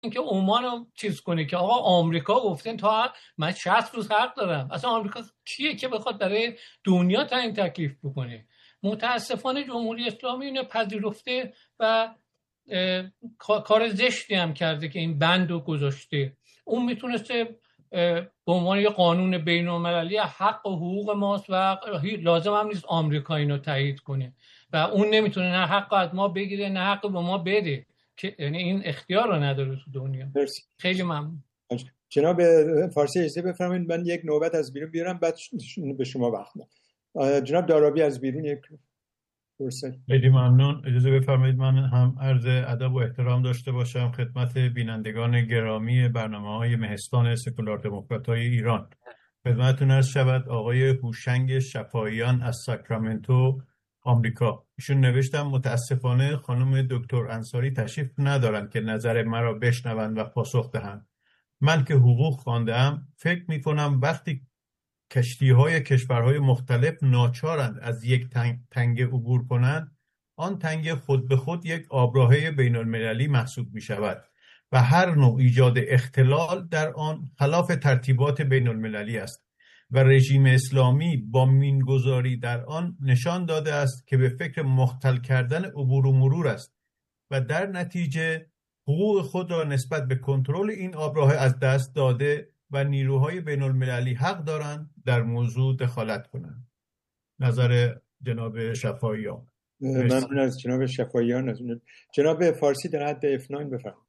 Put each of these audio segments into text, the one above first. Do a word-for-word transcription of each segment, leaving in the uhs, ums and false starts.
اینکه عمان رو چیز کنه که آقا آمریکا گفتن تا من شصت روز حق دارم. اصلا آمریکا کیه که بخواد برای دنیا تعیین تکلیف بکنه؟ متاسفانه جمهوری اسلامی اینو پذیرفته و کار زشتی هم کرده که این بند رو گذاشته. اون میتونسته به عنوان یه قانون بین المللی حق و حقوق ماست و لازم هم نیست آمریکا اینو تایید کنه و اون نمیتونه نه حق از ما بگیره نه حق به ما بده، که یعنی این اختیار رو نداره تو دنیا. مرسی. خیلی ممنون. جناب فارسی اجازه بفرمایید من یک نوبت از بیرون بیارم بعد به شما وقت میدم. جناب دارابی از بیرون یک فرصت. خیلی ممنون. اجازه بفرمایید من هم عرض ادب و احترام داشته باشم خدمت بینندگان گرامی برنامه‌های مهستان سکولار دموکرات‌های ایران. خدمتتون عرض شود آقای هوشنگ شفاییان از ساکرامنتو آمریکا. ایشون نوشتم متاسفانه خانم دکتر انصاری تشریف ندارند که نظر مرا بشنوند و پاسخ دهند. من که حقوق خواندم فکر می‌کنم وقتی کشتی‌های کشورهای مختلف ناچارند از یک تنگه عبور کنند، آن تنگه خود به خود یک آبراهه بین المللی محسوب می شود و هر نوع ایجاد اختلال در آن خلاف ترتیبات بین المللی است و رژیم اسلامی با مینگذاری در آن نشان داده است که به فکر مختل کردن عبور و مرور است و در نتیجه حقوق خود را نسبت به کنترل این آبراهه از دست داده و نیروهای بین المللی حق دارند در موضوع دخالت کنند. نظر جناب شفاییان. ممنون از جناب شفاییان. جناب فارسی در حد اف نه بفرمایید.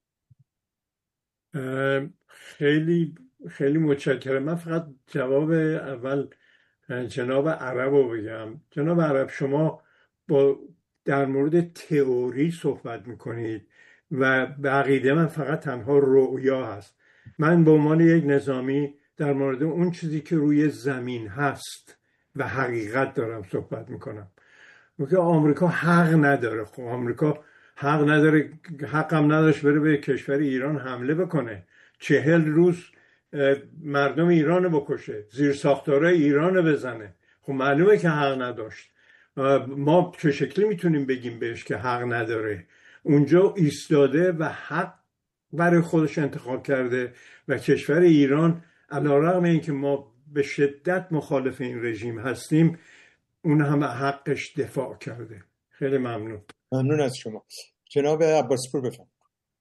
خیلی خیلی متشکرم. من فقط جواب اول جناب عرب رو بگم. جناب عرب شما با در مورد تئوری صحبت میکنید و به عقیده من فقط تنها رؤیا هست. من به عنوان یک نظامی در مورد اون چیزی که روی زمین هست و حقیقت دارم صحبت میکنم. میگه آمریکا حق نداره. خب آمریکا حق نداره، حقم نداشت بره به کشور ایران حمله بکنه، چهل روز مردم ایران بکشه، زیر ساختارهای ایران بزنه. خب معلومه که حق نداشت. ما چه شکلی میتونیم بگیم بهش که حق نداره؟ اونجا ایستاده و حق برای خودش انتخاب کرده و کشور ایران علیرغم اینکه ما به شدت مخالف این رژیم هستیم اون هم حقش دفاع کرده. خیلی ممنون. ممنون از شما. جناب عباسپور بفرمایید.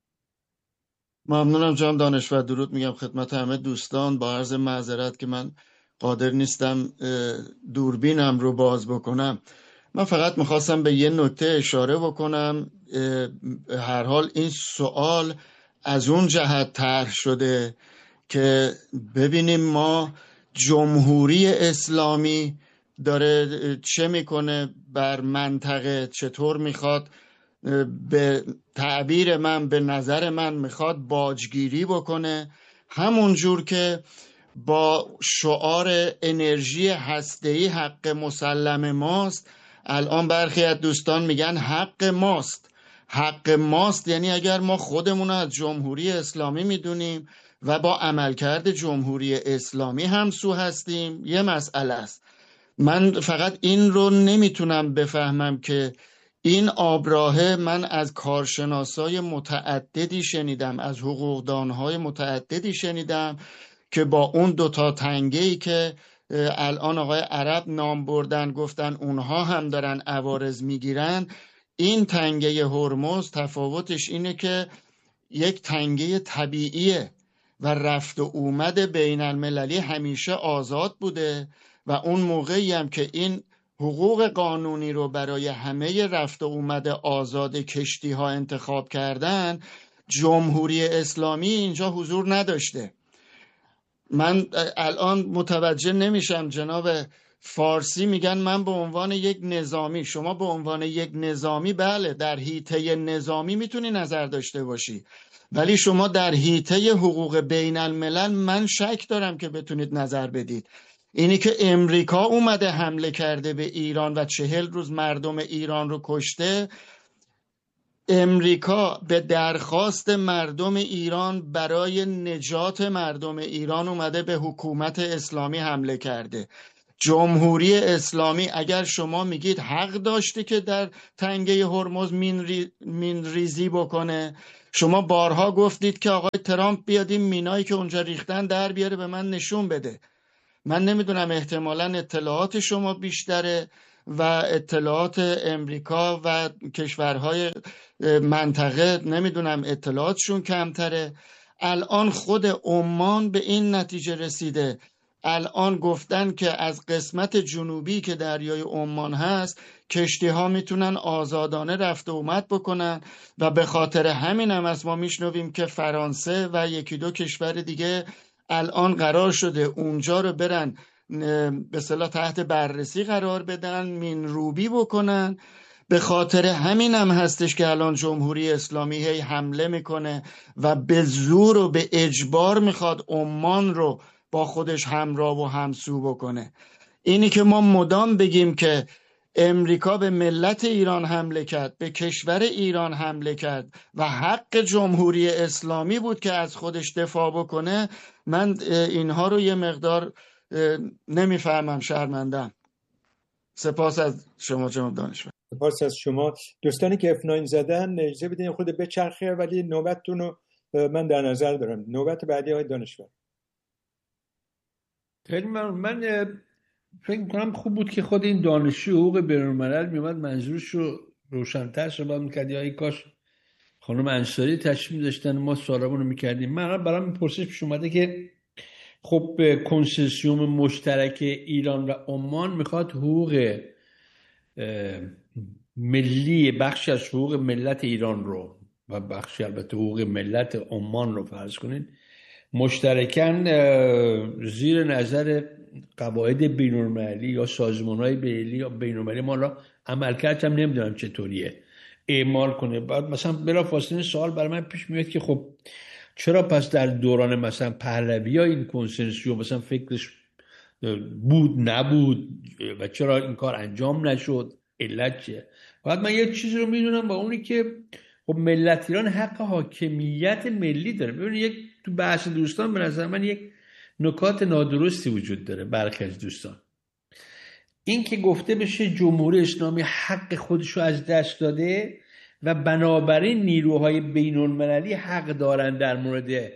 ممنونم جناب دانشور. درود میگم خدمت همه دوستان. با عرض معذرت که من قادر نیستم دوربینم رو باز بکنم. من فقط میخواستم به یه نکته اشاره بکنم. هر حال این سوال از اون جهت طرح شده که ببینیم ما جمهوری اسلامی داره چه میکنه بر منطقه، چطور میخواد به تعبیر من به نظر من میخواد باجگیری بکنه، همون جور که با شعار انرژی هسته‌ای حق مسلم ماست الان برخی از دوستان میگن حق ماست. حق ماست یعنی اگر ما خودمون از جمهوری اسلامی میدونیم و با عملکرد جمهوری اسلامی همسو هستیم یه مسئله است. من فقط این رو نمیتونم بفهمم که این آبراهه، من از کارشناسای متعددی شنیدم، از حقوقدانهای متعددی شنیدم که با اون دوتا تنگه‌ای که الان آقای عرب نام بردن گفتن اونها هم دارن عوارض میگیرن. این تنگه هرمز تفاوتش اینه که یک تنگه طبیعیه و رفت و اومد بین المللی همیشه آزاد بوده و اون موقعی هم که این حقوق قانونی رو برای همه رفت و اومد آزاد کشتی ها انتخاب کردن جمهوری اسلامی اینجا حضور نداشته. من الان متوجه نمیشم جناب فارسی میگن من به عنوان یک نظامی، شما به عنوان یک نظامی بله در حیطه نظامی میتونی نظر داشته باشی، ولی شما در حیطه حقوق بین الملل من شک دارم که بتونید نظر بدید. اینی که امریکا اومده حمله کرده به ایران و چهل روز مردم ایران رو کشته، امریکا به درخواست مردم ایران برای نجات مردم ایران اومده به حکومت اسلامی حمله کرده. جمهوری اسلامی اگر شما میگید حق داشته که در تنگه هرمز مین, ری، مین ریزی بکنه، شما بارها گفتید که آقای ترامپ بیاد این مینایی که اونجا ریختن در بیاره به من نشون بده. من نمیدونم، احتمالاً اطلاعات شما بیشتره و اطلاعات امریکا و کشورهای منطقه نمیدونم اطلاعاتشون کمتره. الان خود عمان به این نتیجه رسیده، الان گفتن که از قسمت جنوبی که دریای عمان هست کشتی ها میتونن آزادانه رفت و اومد بکنن و به خاطر همین هم از ما میشنویم که فرانسه و یکی دو کشور دیگه الان قرار شده اونجا رو برن به اصطلاح تحت بررسی قرار بدن، مین روبی بکنن. به خاطر همین هم هستش که الان جمهوری اسلامی هی حمله میکنه و به زور و به اجبار میخواد عمان رو با خودش همراه و همسو بکنه. اینی که ما مدام بگیم که امریکا به ملت ایران حمله کرد، به کشور ایران حمله کرد و حق جمهوری اسلامی بود که از خودش دفاع بکنه، من اینها رو یه مقدار نمیفهمم، شرمندم. سپاس از شما جناب دانشور. سپاس از شما. دوستانی که اف ناین زدن اجازه بدین خود بچرخه، ولی نوبتتون رو من در نظر دارم. نوبت بعدی آقای دانشور. خیلی من من فکر میکنم خوب بود که خود این دانشجو حقوق بین‌الملل میومد منظورش رو روشن‌تر صحبت می‌کرد، یا ای کاش خانم انصاری تشریف می‌داشتن ما سوالمون رو می‌کردیم. من برام پرسش پیش اومده که خب کنسرسیوم مشترک ایران و عمان میخواد حقوق ملی، بخشی از حقوق ملت ایران رو و بخشی البته حقوق ملت عمان رو فرض کنید مشترکاً زیر نظر قواعد بین‌المللی یا سازمان‌های بین‌المللی یا بین‌المللی ما را عملکرد هم نمیدونم چطوریه اعمال کنه. بعد مثلا بلافاصله سوال برای من پیش میاد که خب چرا پس در دوران مثلا پهلوی‌ها این کنسرسیوم مثلا فکرش بود نبود و چرا این کار انجام نشد، علت چیه؟ بعد من یه چیزی رو میدونم با اونی که خب ملت ایران حق حاکمیت ملی داره. ببینید یک تو بحث دوستان به نظر من یک نکات نادرستی وجود داره. برخی از دوستان این که گفته بشه جمهوری اسلامی حق خودش رو از دست داده و بنابراین نیروهای بین المللی حق دارن در مورد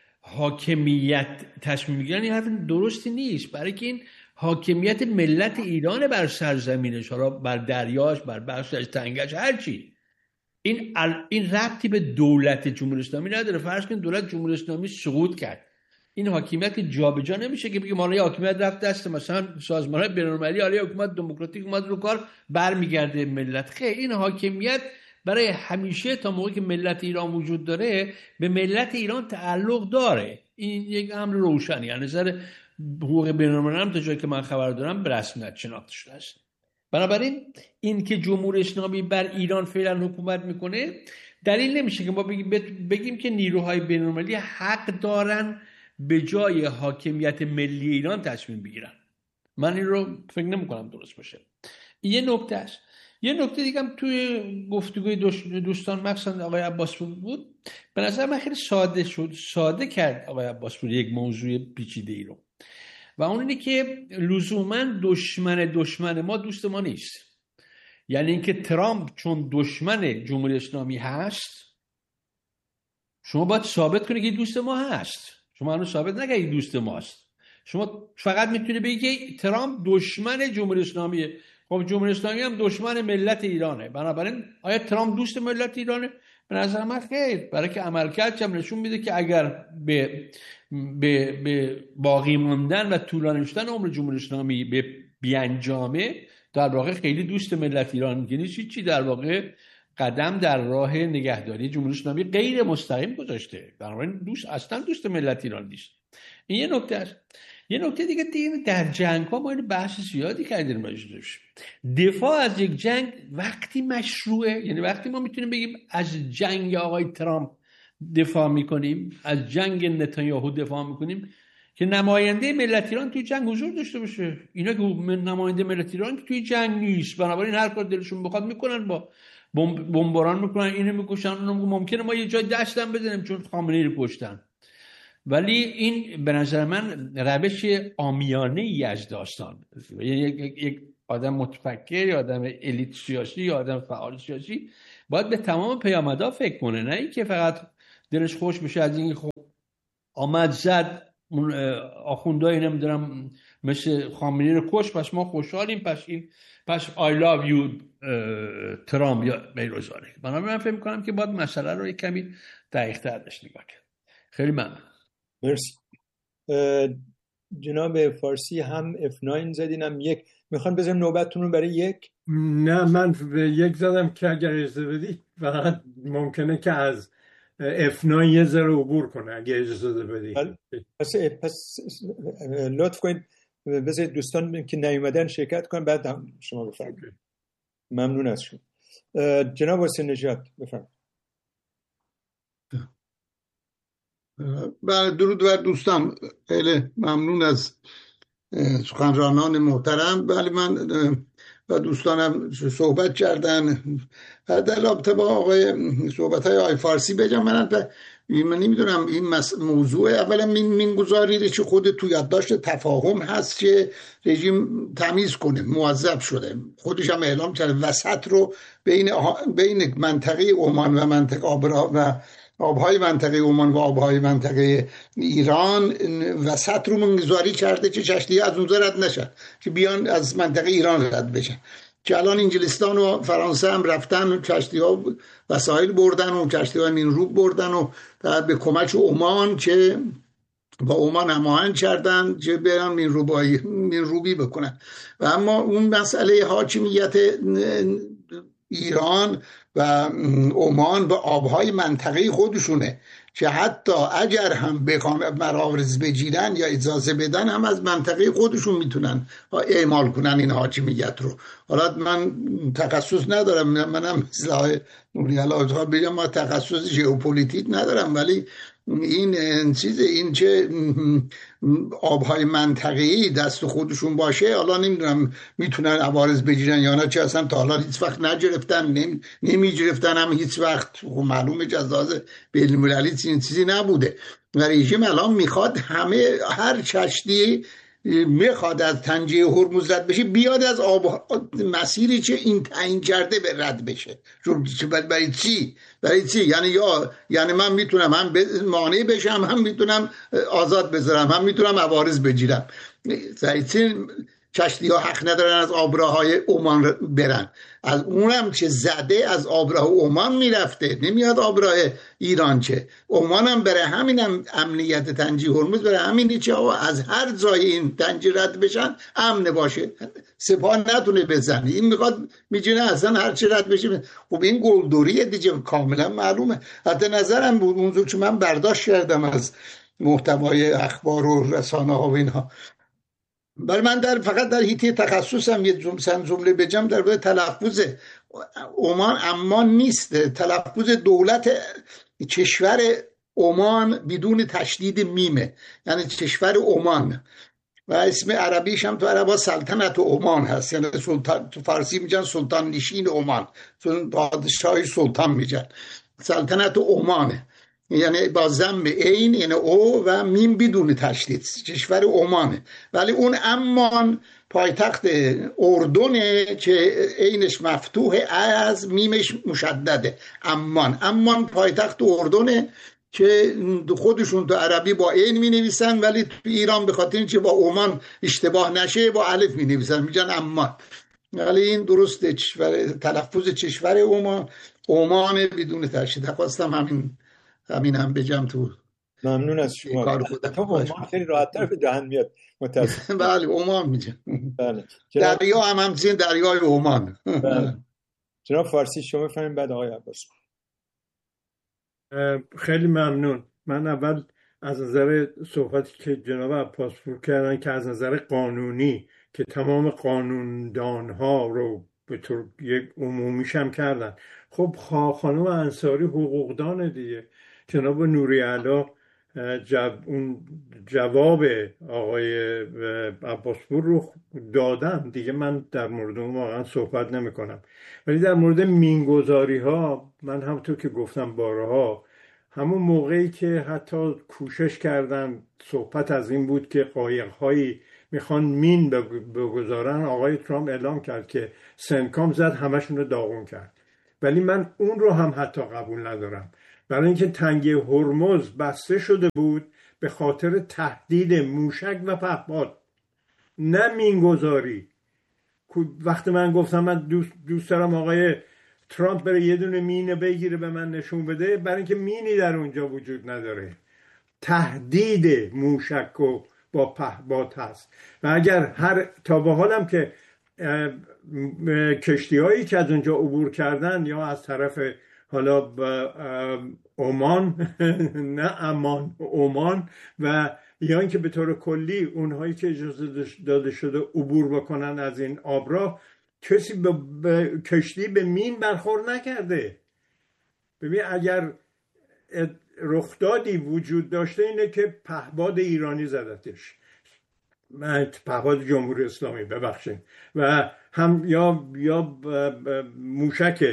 حاکمیت تصمیم بگیرن، این حرف درستی نیست. برای که این حاکمیت ملت ایران بر سرزمینش، حالا بر دریاش، بر بخش از تنگش، هرچی، این این ربطی به دولت جمهوری اسلامی نداره. فرض کنید دولت جمهوری اسلامی سقوط کرد، این حاکمیت که جابجا نمیشه که بگیم حالا حاکمیت رفت دست مثلا سازمان‌های بین‌المللی، حالا حکومت دموکراتیک اومد رو کار برمیگرده ملت. خیر، این حاکمیت برای همیشه تا موقعی که ملت ایران وجود داره به ملت ایران تعلق داره. این یک امر روشنی از نظر حقوق بین‌المللی هم تا جایی که من خبر دارم به رسمیت شناخته شده است. بنابراین این که جمهوری اسلامی بر ایران فعلا حکومت میکنه دلیل نمیشه که ما بگیم بگیم که نیروهای بین‌المللی حق دارن به جای حاکمیت ملی ایران تصمیم بگیرن. من این رو فکر نمی کنم درست باشه. یه نکته است. یه نکته دیگه هم توی گفتگوی دوستان مخصوصا آقای عباسپور بود، به نظر من خیلی ساده شد، ساده کرد آقای عباسپور یک موضوع پیچیده ای رو، و اون اینه که لزوما دشمن دشمن ما دوست ما نیست. یعنی اینکه ترامپ چون دشمن جمهوری اسلامی هست شما باید ثابت کنید که دوست ما هست. شما هنوز ثابت نکردید دوست ماست. شما فقط میتونی بگی که ترامپ دشمن جمهوری اسلامیه. خب جمهوری اسلامی هم دشمن ملت ایرانه. بنابراین آیا ترامپ دوست ملت ایرانه؟ به نظر من خیر، برای که عملکردش هم نشون میده که اگر به به به باقی موندن و طولانی شدن عمر جمهوری اسلامی به بیانجامه، در واقع خیلی دوست ملت ایران نیست، چی در واقع قدم در راه نگهداری جمهوری اسلامی غیر مستقیم گذاشته. بنابراین دوست اصلا دوست ملت ایران نیست. این یه نکته است. یه نکته دیگه دیگه در جنگ ها ما این بحث زیادی کردیم راجعش. دفاع از یک جنگ وقتی مشروعه، یعنی وقتی ما میتونیم بگیم از جنگ آقای ترامپ دفاع میکنیم، از جنگ نتانیاهو دفاع میکنیم، که نماینده ملت ایران توی جنگ حضور داشته باشه. اینا که نماینده ملت ایران که توی جنگ نیست، بنابراین هر کار دلشون بخواد میکنن، با بمباران میکنن، اینو میکشن، اونم ممکنه ما یه جای دستم بزنیم چون خامنه‌ای رو کشتن. ولی این به نظر من روش عامیانه ای از داستان، یعنی یک, یک آدم متفکر یا آدم الیت سیاسی یا آدم فعال سیاسی باید به تمام پیامدها فکر کنه، نه اینکه فقط دلش خوش بشه از این خب آمد زد اون آخوندهایی نمیدونم مثل خامنه‌ای رو کش پس ما خوشحالیم پس این پس I love you ترامپ یا بیروزانه. بنابراین من فکر می‌کنم که باید مسئله رو یک کمی دقیق‌تر بهش نگاه کرد. خیلی ممنون. مرسی. جناب فارسی هم اف نه زدین هم یک، میخوان بذارم نوبتتون رو برای یک؟ نه من به یک زدم که اگر اجازه بدی فقط ممکنه که از اف نه یه ذره عبور کنه اگه اجازه بدی. پس پس لطف کنید بذارید دوستان که نیومدن شرکت کنن بعد هم شما بفرمایید. ممنون از شما. جناب حسین نژاد بفرمایید. بله درود بر دوستان، خیلی ممنون از سخنرانان محترم. بله من و دوستانم صحبت کردن در رابطه با آقای صحبت های آقای فارسی بگم من من نمیدونم این موضوع اولا من میگذاری چه خود تو یادداشت تفاهم هست که رژیم تمیز کنه، موظف شده، خودش هم اعلام کرده وسط رو بین بین منطقه عمان و منطقه آبرا و آبهای منطقه عمان و آبهای منطقه ایران وسط رو منگذاری کرده که کشتی از اونجا رد نشن، که بیان از منطقه ایران رد بشن. که الان انگلستان و فرانسه هم رفتن و کشتی ها وسایل بردن و کشتی ها مینروب بردن و به کمک عمان که با عمان هماهنگ کردن که برن مینروبایی مینروبی بکنن. و اما اون مسئله حاکمیت ایران و عمان به آبهای منطقه خودشونه که حتی اگر هم بخوان مراورز بگیرن یا اجازه بدن هم از منطقه خودشون میتونن اعمال کنن این حاکمیت رو. حالا من تخصص ندارم، منم مثل نوری علاوه بگم ما تخصص ژئوپلیتیک ندارم، ولی این چیز این که آبهای منطقه‌ای دست خودشون باشه حالا نمیدونم میتونن عوارض بگیرن یا نه، چه اصلا تا حالا هیچ وقت نگرفتن، نمی نمیگرفتن هم هیچ وقت. معلومه جزاز بین المللی این چیزی نبوده و رژیم الان میخواد همه هر کشتی میخواد از تنجه هرمز رد بشه بیاد از آب مسیری که این تعیین کرده به رد بشه. برای چی؟ برای چی؟ یعنی یا یعنی من میتونم هم مانع بشم، هم میتونم آزاد بذارم، هم میتونم عوارض بگیرم. برای چی کشتی ها حق ندارن از آبراهای عمان برن؟ از اونم که زده از آبراه عمان میرفته، نمیاد آبراه ایران. که عمان هم برای همینم امنیت تنجی هرمز برای همینی که از هر جای این تنجی رد بشن امن باشه، سپاه نتونه بزنه. این میخواد میگه اصلا هر چی رد بشه. خب این گلدوریه دیگه، کاملا معلومه. حتی نظرم بود اونجور که من برداشت کردم از محتوای اخبار و رسانه ها و اینها. برای من در فقط در حیطه تخصصم یه جمله بگم در مورد تلفظ عمان. عمان نیست، تلفظ دولت کشور عمان بدون تشدید میمه، یعنی کشور عمان. و اسم عربیش هم تو عربا سلطنت عمان هست، یعنی سلطان، تو فارسی میگن سلطان نشین عمان، پادشاهی سلطان میگن. سلطنت عمانه، یعنی با ضم عین یعنی او و میم بدون تشدید، کشور عمانه. ولی اون عمان پایتخت اردنه که عینش مفتوحه از میمش مشدده. عمان عمان پایتخت اردنه که خودشون تو عربی با عین می نویسن، ولی تو ایران به خاطر اینکه با عمان اشتباه نشه با الف می نویسن، میگن عمان. ولی این درسته، تلفظ کشور عمان عمان بدون تشدید. خواستم همین همین هم بگم تو. ممنون از شما. کار خودم عمان خیلی راحت‌تر به دهن میاد متأسفم. بله عمان میگم. بله. دریا هم همچنین دریای عمان. بله. جناب فارسی شما بفرمایید بعد آقای عباس. خیلی ممنون. من اول از نظر صحبتی که جناب عباس کردن که از نظر قانونی که تمام قانوندان‌ها رو به طور یک عمومیش هم کردن. خب خانم انصاری حقوقدان دیگه، جناب نوری علا جب اون جواب آقای عباسپور رو دادن دیگه، من در مورد اون واقعا صحبت نمی کنم. ولی در مورد مینگذاری ها من همونطور که گفتم بارها همون موقعی که حتی کوشش کردن، صحبت از این بود که قایق‌هایی میخوان مین بگذارن، آقای ترامپ اعلام کرد که سنکام زد همشون رو داغون کرد. ولی من اون رو هم حتی قبول ندارم، برای اینکه تنگه هرمز بسته شده بود به خاطر تهدید موشک و پهپاد، نه مینگذاری. وقتی من گفتم من دوست, دوست دارم آقای ترامپ بره یه دونه مینه بگیره به من نشون بده، برای اینکه مینی در اونجا وجود نداره، تهدید موشک و با پهپاد هست. و اگر هر تا به حالم که کشتی هایی که از اونجا عبور کردن یا از طرف حالا عمان نه امان عمان و یا اینکه به طور کلی اونهایی که اجازه داده شده عبور بکنن از این آبراه، کسی به, به کشتی به مین برخورد نکرده. ببین اگر رخدادی وجود داشته اینه که پهپاد ایرانی زدتش، پهپاد جمهوری اسلامی ببخشید، و هم یا یا موشک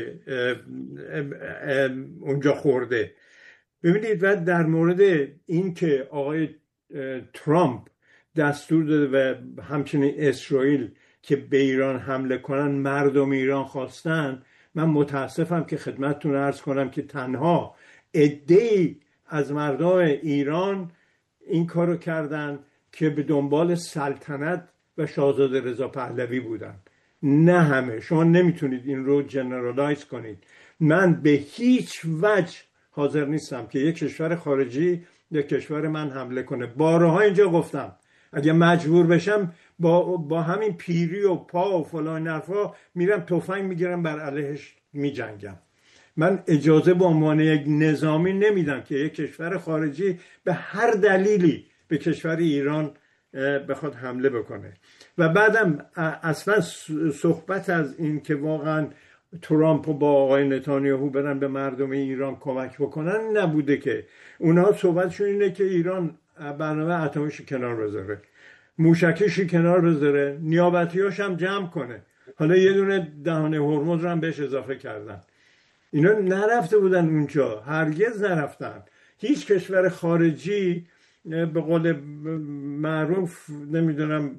اونجا خورده. ببینید و در مورد این که آقای ترامپ دستور داده و همچنین اسرائیل که به ایران حمله کنن، مردم ایران خواستن، من متاسفم که خدمتتون عرض کنم که تنها عده‌ای از مردم ایران این کارو کردن که به دنبال سلطنت و شاهزاده رضا پهلوی بودن، نه همه. شما نمیتونید این رو جنرالایز کنید. من به هیچ وجه حاضر نیستم که یک کشور خارجی یک کشور من حمله کنه. بارها اینجا گفتم اگه مجبور بشم با, با همین پیری و پا و فلان نرفا میرم تفنگ میگیرم بر علیهش میجنگم. من اجازه به عنوان یک نظامی نمیدم که یک کشور خارجی به هر دلیلی به کشور ایران بخواد حمله بکنه. و بعدم اصلا صحبت از این که واقعا ترامپ و با آقای نتانیاهو برن به مردم ایران کمک بکنن نبوده، که اونها صحبتشون اینه که ایران برنامه اتمیش کنار بذاره، موشکشی کنار بذاره، نیابتیاش هم جمع کنه. حالا یه دونه دهانه هرمز رو هم بهش اضافه کردن. اینا نرفته بودن اونجا، هرگز نرفتن. هیچ کشور خارجی به قول معروف نمیدونم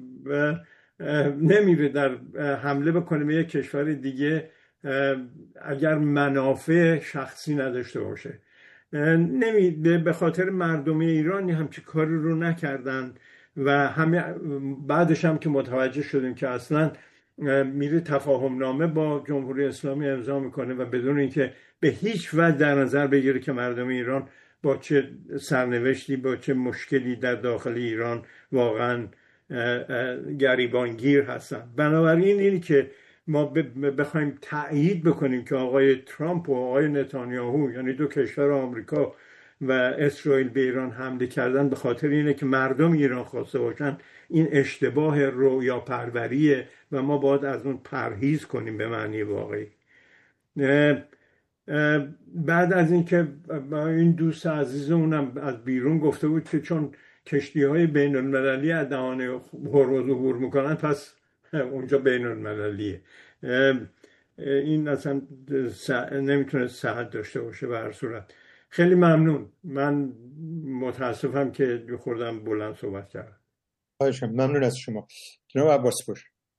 نمیره در حمله بکنه به یک کشور دیگه اگر منافع شخصی نداشته باشه. نمی به خاطر مردم ایرانی همچی کاری رو نکردن و همه بعدش هم که متوجه شدیم که اصلا میره تفاهم نامه با جمهوری اسلامی امضا میکنه و بدون اینکه به هیچ وجه در نظر بگیره که مردم ایران با چه سرنوشتی، با چه مشکلی در داخل ایران واقعا گریبانگیر هستن. بنابراین اینی که ما بخوایم تأیید بکنیم که آقای ترامپ و آقای نتانیاهو، یعنی دو کشور آمریکا و اسرائیل، به ایران حمله کردن به خاطر اینه که مردم ایران خواسته باشن، این اشتباه رویا پروریه و ما باید از اون پرهیز کنیم به معنی واقعی. بعد از اینکه این دوست عزیزمونم از بیرون گفته بود که چون کشتی های بین المللی از دهانه هرمز عبور میکنن پس اونجا بین المللیه، این اصلا نمیتونه صحت داشته باشه. به هر صورت خیلی ممنون. من متاسفم که خوردم بلند صحبت کردم. خواهشم، ممنون از شما. جناب عباس پور.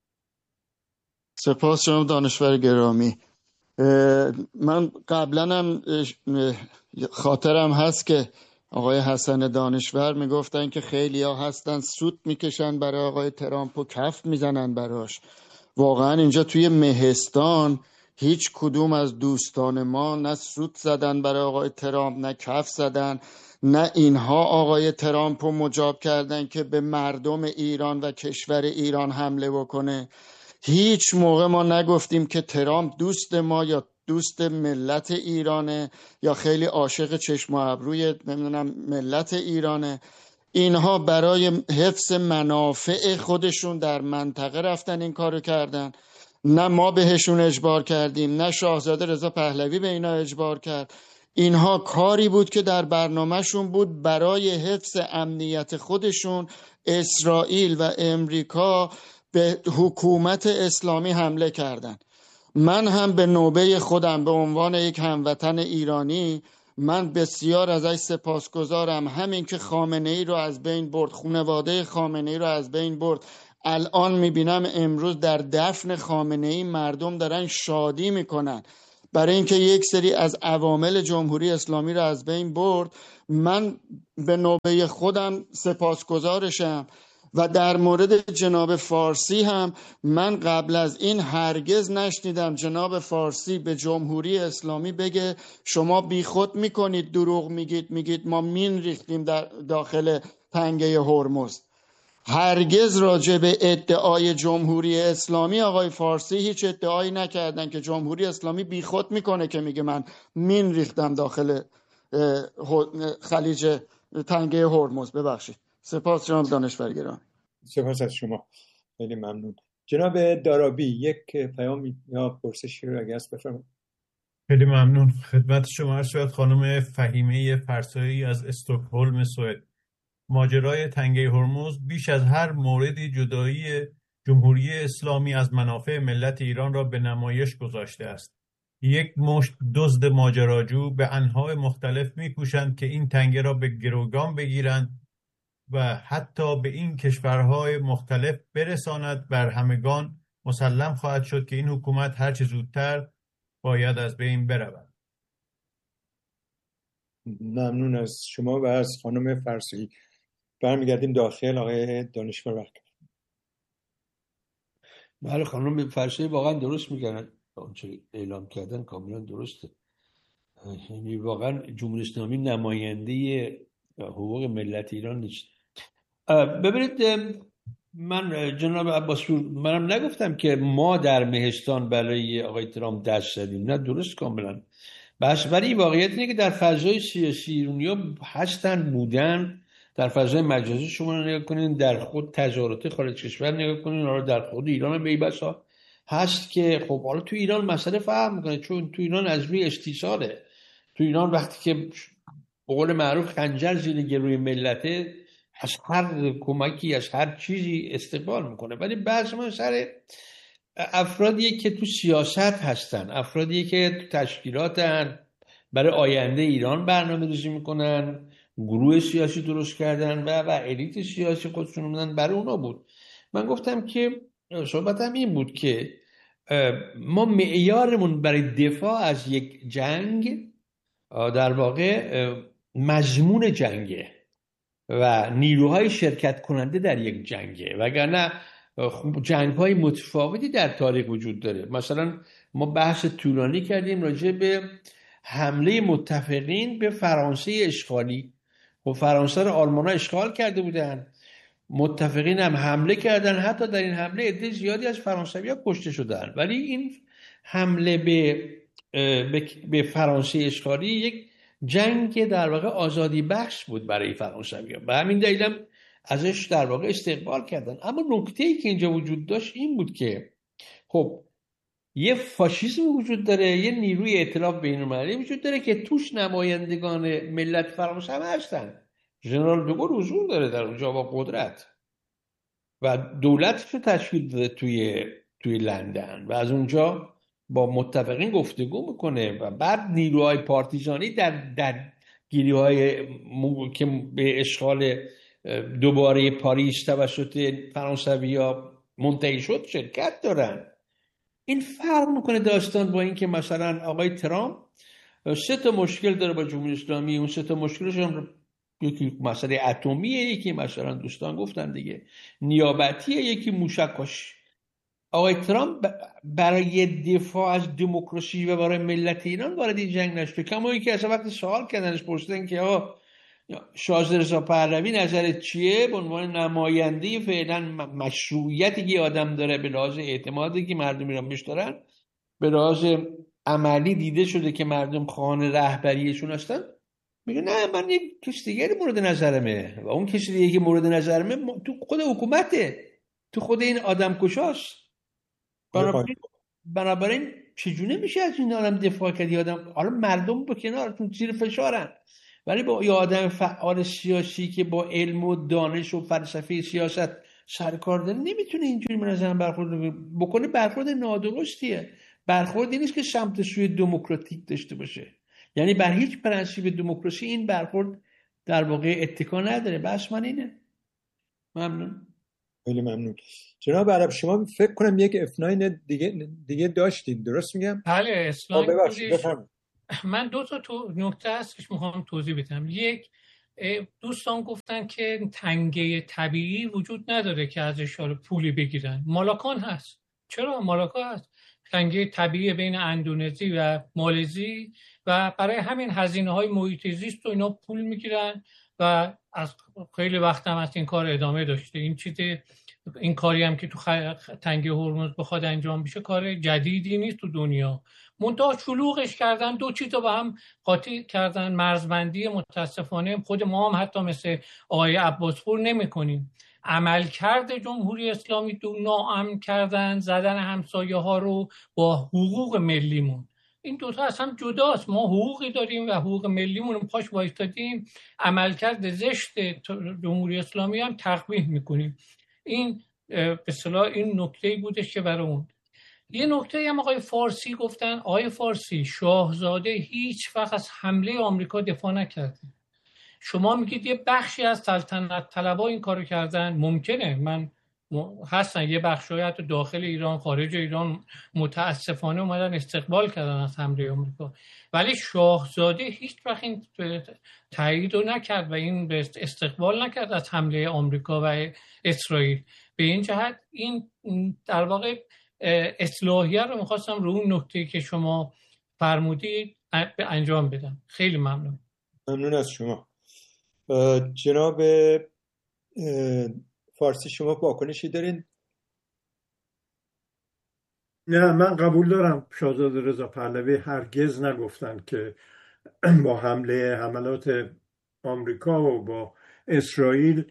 سپاس جناب دانشور گرامی. من قبلا هم خاطرم هست که آقای حسن دانشور میگفتن که خیلی ها هستن سوت میکشن برای آقای ترامپ و کف میزنن براش. واقعا اینجا توی مهستان هیچ کدوم از دوستان ما نه سوت زدن برای آقای ترامپ، نه کف زدن، نه اینها آقای ترامپ رو مجاب کردن که به مردم ایران و کشور ایران حمله بکنه. هیچ موقع ما نگفتیم که ترامپ دوست ما یا دوست ملت ایرانه یا خیلی عاشق چشم و ابروی نمیدونم ملت ایرانه. اینها برای حفظ منافع خودشون در منطقه رفتن این کارو کردن. نه ما بهشون اجبار کردیم، نه شاهزاده رضا پهلوی به اینا اجبار کرد. اینها کاری بود که در برنامهشون بود برای حفظ امنیت خودشون. اسرائیل و امریکا به حکومت اسلامی حمله کردن. من هم به نوبه خودم به عنوان یک هموطن ایرانی من بسیار ازش سپاسگزارم. همین که خامنه ای رو از بین برد، خانواده خامنه ای رو از بین برد، الان میبینم امروز در دفن خامنه ای مردم دارن شادی میکنن برای اینکه یک سری از عوامل جمهوری اسلامی رو از بین برد. من به نوبه خودم سپاسگزارشم. و در مورد جناب فارسی هم من قبل از این هرگز نشنیدم جناب فارسی به جمهوری اسلامی بگه شما بیخود میکنید، دروغ میگید، میگید ما مین ریختیم در داخل تنگه هرمز. هرگز راجع به ادعای جمهوری اسلامی آقای فارسی هیچ ادعایی نکردن که جمهوری اسلامی بیخود میکنه که میگه من مین ریختم داخل خلیج تنگه هرمز. ببخشید. سپاس جناب دانشور گرامی. سپاس از شما، خیلی ممنون. جناب دارابی یک پیام یا پرسشی رو اگه هست بفرمایید. خیلی ممنون. خدمت شما عرض شود خانم فهیمه فرسایی از استکهلم سوئد. ماجرای تنگه هرمز بیش از هر موردی جدایی جمهوری اسلامی از منافع ملت ایران را به نمایش گذاشته است. یک مشت دزد ماجراجو به انواع مختلف می‌کوشند که این تنگه را به گروگان بگیرند و حتی به این کشورهای مختلف برساند. بر همگان مسلم خواهد شد که این حکومت هر چه زودتر باید از بین برود. ممنون از شما و از خانم فرسایی. برمیگردیم داخل. آقای دانشور وقت. بله خانم فرسایی واقعا درست میگن، آنچه اعلام کردن کاملا درسته. یعنی واقعا جمهوری اسلامی نماینده حقوق ملت ایران نیست. ببینید من جناب عباسپور منم نگفتم که ما در مهستان برای آقای ترامپ دست زدیم، نه درست کاملا. بس ولی واقعیت اینه که در فضای سیاسی ایرانیا هستن بودن، در فضای مجازی شما رو نگاه کنین، در خود تظاهرات خارج کشور نگاه کنین، حالا در خود ایران بی‌بسا هست که خب حالا تو ایران مسئله فهم میکنه، چون تو ایران از روی استیصاله. تو ایران وقتی که به قول معروف خنجر زیر گروی ملته، از هر کمکی از هر چیزی استقبال میکنه. ولی بعضی ما سر افرادی که تو سیاست هستن، افرادی که تو تشکیلاتن، برای آینده ایران برنامه ریزی میکنن، گروه سیاسی درست کردن و و الیت سیاسی خودشون اومدن، برای اونا بود. من گفتم که صحبتم این بود که ما معیارمون برای دفاع از یک جنگ در واقع مضمون جنگه و نیروهای شرکت کننده در یک جنگه، وگرنه جنگ‌های متفاوتی در تاریخ وجود داره. مثلا ما بحث طولانی کردیم راجع به حمله متفقین به فرانسه اشغالی. و فرانسه رو آلمان‌ها اشغال کرده بودن، متفقین هم حمله کردن، حتی در این حمله عده زیادی از فرانسوی‌ها کشته شدن. ولی این حمله به به, به فرانسه اشغالی یک جنگ در واقع آزادی بخش بود برای فرانسوی‌ها، به همین دلیل هم ازش در واقع استقبال کردن. اما نکته‌ای که اینجا وجود داشت این بود که خب یه فاشیسم وجود داره، یه نیروی ائتلاف بین‌المللی وجود داره که توش نمایندگان ملت فرانسه هم هستن. ژنرال دوگل حضور داره در اونجا با قدرت و دولتش رو تشکیل داده توی توی لندن و از اونجا با متفقین گفتگو میکنه و بعد نیروهای پارتیزانی در در گیری‌های که به اشغال دوباره پاریس توسط فرانسوی‌ها منتهی شد شرکت دارن. این فرق میکنه داستان با این که مثلا آقای ترامپ سه تا مشکل داره با جمهوری اسلامی. اون سه تا مشکلش هم یکی مسئله اتمیه، یکی مثلا دوستان گفتن دیگه نیابتیه، یکی موشکاش. آقای ترامپ برای دفاع از دموکراسی و برای ملت ایران وارد این جنگ نشد. کما اینکه اصلا وقتی سوال کردنش پرسیدن که آقا شاه رضا پهلوی نظرت چیه به عنوان نماینده فعلا مشروعیتی که آدم داره به لحاظ اعتمادی که مردم ایران بهش دارن، به لحاظ عملی دیده شده که مردم خواهان رهبریشون هستن، میگه نه من یک کسی دیگری مورد نظرمه و اون کسی دیگه که مورد نظرمه تو خود حکومته، تو خود این آدم کشاست. بنابراین بنابراین چجونه میشه از این آدم دفاع کرد؟ آدم حالا مردم با کنارتون زیر فشارن، ولی با یه آدم فعال سیاسی که با علم و دانش و فلسفه سیاست سرکار داره نمیتونه اینجوری به نظرم برخورد بکنه. برخورد نادرستیه، برخوردی نیست که سمت سوی دموکراتیک داشته باشه. یعنی بر هیچ پرنسیپ دموکراسی این برخورد در واقع اتکا نداره. بس من اینه. ممنون. خیلی ممنون. جناب عرب شما فکر کنم یک اف نه دیگه دیگه داشتید، درست میگم؟ بله اسلایم. بفرمایید. من دو تا تو نکته هستش میخوام توضیح بدم. یک، دوستان گفتن که تنگه طبیعی وجود نداره که ازش پولی بگیرن. مالاکان هست. چرا؟ مالاکا هست. تنگه طبیعی بین اندونزی و مالزی و برای همین هزینه های محیط زیست و اینا پول میگیرن و از خیلی وقت هم از این کار ادامه داشته. این چیز این کاری هم که تو تنگه هرمز بخواد انجام بشه کار جدیدی نیست تو دنیا. منتها شلوغش کردن، دو چیز رو با هم قاطی کردن. مرزبندی متاسفانه خود ما هم حتی مثل آقای عباسپور نمی کنیم. عملکرد جمهوری اسلامی دو ناامن کردن، زدن همسایه ها رو با حقوق ملیمون. این دوتا اصلا جداست. ما حقوقی داریم و حقوق ملیمون رو پاش وایستادیم، عملکرد زشت جمهوری اسلامی هم تقبیح میکنیم. این به اصطلاح این نکته‌ای بودش که برای اون. یه نکته هم آقای فارسی گفتن. آقای فارسی، شاهزاده هیچ وقت از حمله آمریکا دفاع نکرده. شما میگید یه بخشی از سلطنت طلبا این کارو کردن. ممکنه، من هستن یه بخشی حتی داخل ایران، خارج ایران متاسفانه اومدن استقبال کردن از حمله آمریکا، ولی شاهزاده هیچ وقت این تایید رو نکرد و این استقبال نکرد از حمله آمریکا و اسرائیل. به این جهت این در واقع اصلاحیه رو میخواستم رو اون نکته که شما فرمودید انجام بدم. خیلی ممنون. ممنون از شما. جناب فارسی شما واکنشی دارین؟ نه، من قبول دارم شاهزاده رضا پهلوی هرگز نگفتن که با حمله حملات آمریکا و با اسرائیل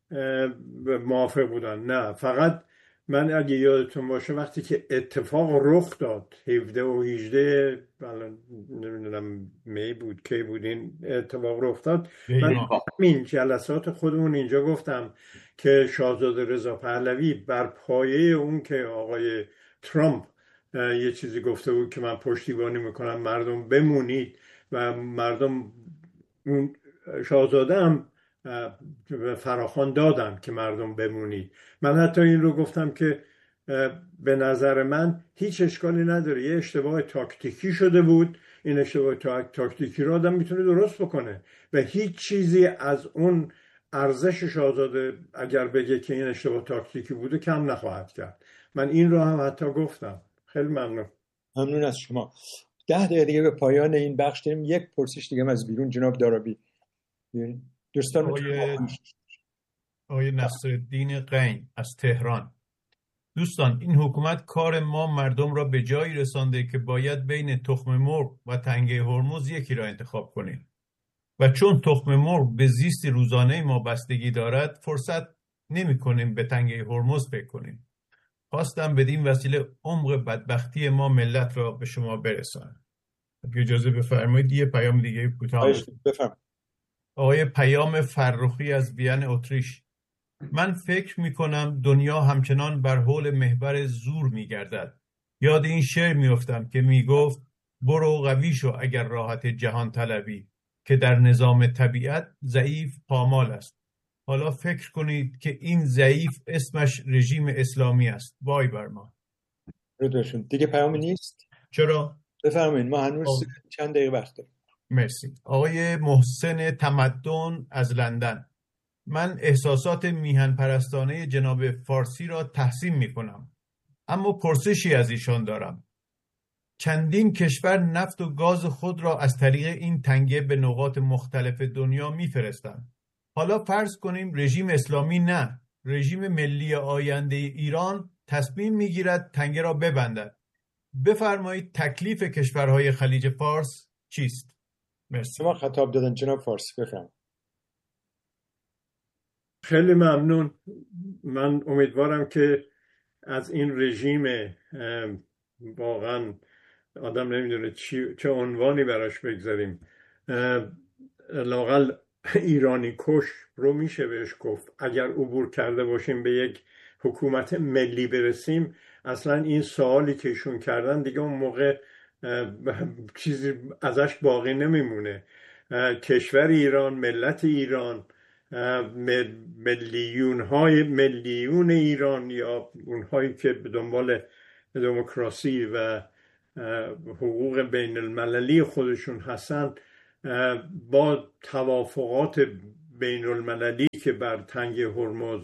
موافق بودن. نه، فقط من اگه یادتون باشه وقتی که اتفاق رخ داد هفده و هجده نمیدونم می بود که بود این اتفاق رخ داد، من همین جلسات خودمون اینجا گفتم که شاهزاده رضا پهلوی بر پایه اون که آقای ترامپ یه چیزی گفته بود که من پشتیبانی میکنم مردم بمونید و مردم اون شاهزاده هم فراخوان دادن که مردم بمونید. من حتی این رو گفتم که به نظر من هیچ اشکالی نداره، یه اشتباه تاکتیکی شده بود، این اشتباه تاکتیکی رو آدم میتونه درست بکنه و هیچ چیزی از اون ارزش شاهزاده اگر بگه که این اشتباه تاکتیکی بوده کم نخواهد کرد. من این رو هم حتی گفتم. خیلی ممنون. ممنون از شما. ده دقیقه دیگه به پایان این بخش داریم. یک پرسش دیگه از بیرون. جناب دارابی. دوستان آقای آقای نصرالدین قین از تهران. دوستان، این حکومت کار ما مردم را به جایی رسانده که باید بین تخم مرغ و تنگه هرمز یکی را انتخاب کنیم و چون تخم مرغ به زیست روزانه ما بستگی دارد فرصت نمی کنیم به تنگه هرمز فکر کنیم. خواستم بدین وسیله عمق بدبختی ما ملت را به شما برسانم. اجازه بفرمایید یه پیام دیگه کوتاه بفرمایید. آقای پیام فرخی از وین اتریش. من فکر می کنم دنیا همچنان بر حول محور زور می گردد. یاد این شعر می افتم که می گفت برو قوی شو اگر راحت جهان طلبی که در نظام طبیعت ضعیف پامال است. حالا فکر کنید که این ضعیف اسمش رژیم اسلامی است. وای بر ما. ردوشون دیگه پیامی نیست؟ چرا؟ بفرمایید، ما هنوز آه. چند دقیقه وقت داریم. مرسی. آقای محسن تمدن از لندن. من احساسات میهن پرستانه جناب فارسی را تحسین می کنم، اما پرسشی از ایشان دارم. چندین کشور نفت و گاز خود را از طریق این تنگه به نقاط مختلف دنیا می فرستند. حالا فرض کنیم رژیم اسلامی نه، رژیم ملی آینده ایران تصمیم می گیرد تنگه را ببندد. بفرمایید تکلیف کشورهای خلیج فارس چیست؟ مرسی. شما خطاب دادن جناب فارسی، بفرمایید. خیلی ممنون. من امیدوارم که از این رژیم واقعا آدم نمیدونه چه عنوانی براش بگذاریم، لااقل ایرانی کش رو میشه بهش گفت. اگر عبور کرده باشیم به یک حکومت ملی برسیم، اصلا این سوالی که ایشون کردن دیگه اون موقع چیزی ازش باقی نمیمونه. کشور ایران، ملت ایران، میلیون های میلیون ایران یا اونهایی که به دنبال دموکراسی و حقوق بین المللی خودشون هستن، با توافقات بین المللی که بر تنگ هرمز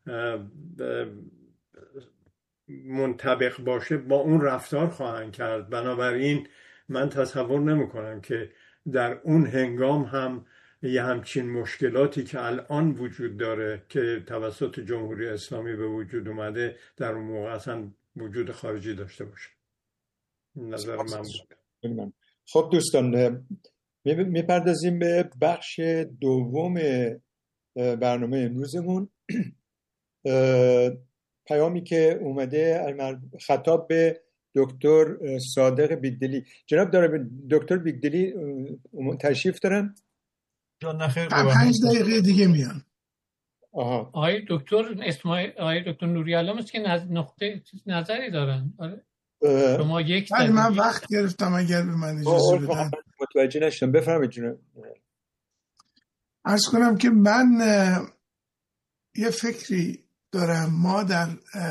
منطبق باشه با اون رفتار خواهند کرد. بنابراین من تصور نمی کنم که در اون هنگام هم یه همچین مشکلاتی که الان وجود داره که توسط جمهوری اسلامی به وجود اومده در اون موقع اصلا وجود خارجی داشته باشه. نظر من بود. خب دوستان، میپردازیم به بخش دوم برنامه امروزمون. پیامی که اومده خطاب به دکتر صادق بیگدلی. جناب داره دکتر بیگدلی تشریف دارن؟ جان نخیر. پنج دقیقه دیگه میان. آها. آقای دکتر اسماعیل، آقای دکتر نوری علام است که نقطه نظری دارن. آره. شما یک دقیقه. من وقت گرفتم، اگر به من اجازه بدن. متوجه نشدم. بفرمایید جناب. عرض کنم که من یه فکری دارم. ما در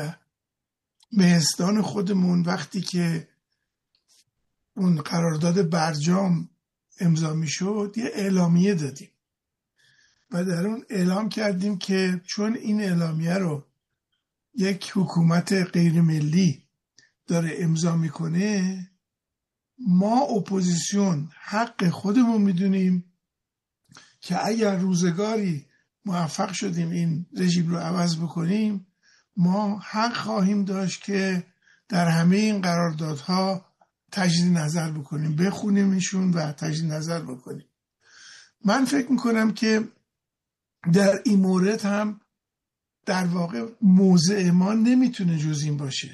مهستان خودمون وقتی که اون قرارداد برجام امضا می شد یه اعلامیه دادیم و در اون اعلام کردیم که چون این اعلامیه رو یک حکومت غیر ملی داره امضا میکنه، ما اپوزیسیون حق خودمون میدونیم که اگر روزگاری موفق شدیم این رژیم رو عوض بکنیم، ما حق خواهیم داشت که در همه این قراردادها تجدید نظر بکنیم، بخونیمشون و تجدید نظر بکنیم. من فکر میکنم که در این مورد هم در واقع موضع ما نمیتونه جز این باشه.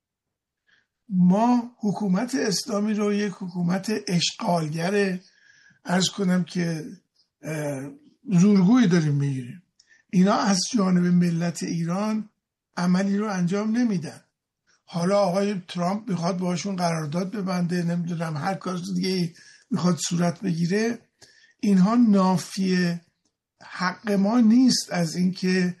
ما حکومت اسلامی رو یک حکومت اشغالگر، عرض کنم که زورگویی داریم میگیریم. اینا از جانب ملت ایران عملی رو انجام نمیدن. حالا آقای ترامپ میخواد باشون قرارداد ببنده، نمیدونم هر کار دیگه میخواد صورت بگیره. اینها نافی حق ما نیست از اینکه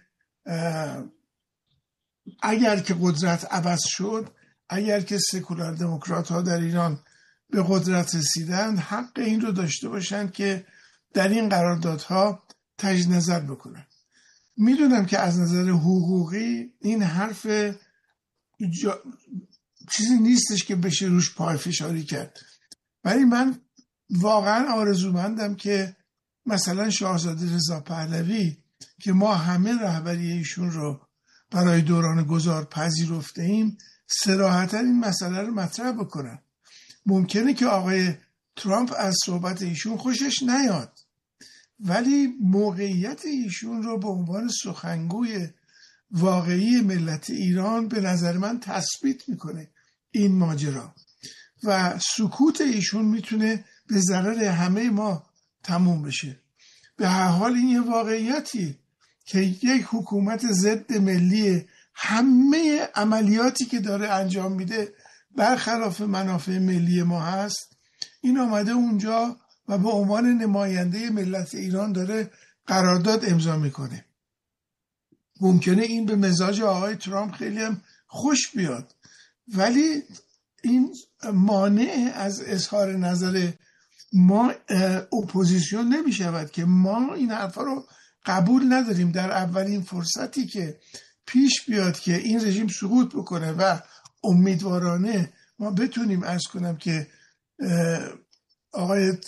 اگر که قدرت عوض شد، اگر که سکولار دموکرات ها در ایران به قدرت رسیدن، حق این رو داشته باشن که در این قراردادها تجدید نظر بکنن. میدونم که از نظر حقوقی این حرف جا... چیزی نیستش که بشه روش پای فشاری کرد، ولی من واقعا آرزومندم که مثلا شاهزاده رضا پهلوی که ما همه رهبری ایشون رو برای دوران گذار پذیرفته ایم صراحتا این مسئله رو مطرح بکنن. ممکنه که آقای ترامپ از صحبت ایشون خوشش نیاد، ولی موقعیت ایشون رو به عنوان سخنگوی واقعی ملت ایران به نظر من تثبیت میکنه این ماجرا و سکوت ایشون میتونه به ضرر همه ما تموم بشه. به هر حال این یه واقعیتی که یک حکومت ضد ملی همه عملیاتی که داره انجام میده برخلاف منافع ملی ما هست. این آمده اونجا و به عنوان نماینده ملت ایران داره قرارداد امضا میکنه. ممکنه این به مزاج آقای ترامپ خیلی هم خوش بیاد، ولی این مانع از اظهار نظر ما اپوزیسیون نمی شود که ما این حرفا رو قبول نداریم. در اولین فرصتی که پیش بیاد که این رژیم سقوط بکنه و امیدوارانه ما بتونیم عرض کنم که آقای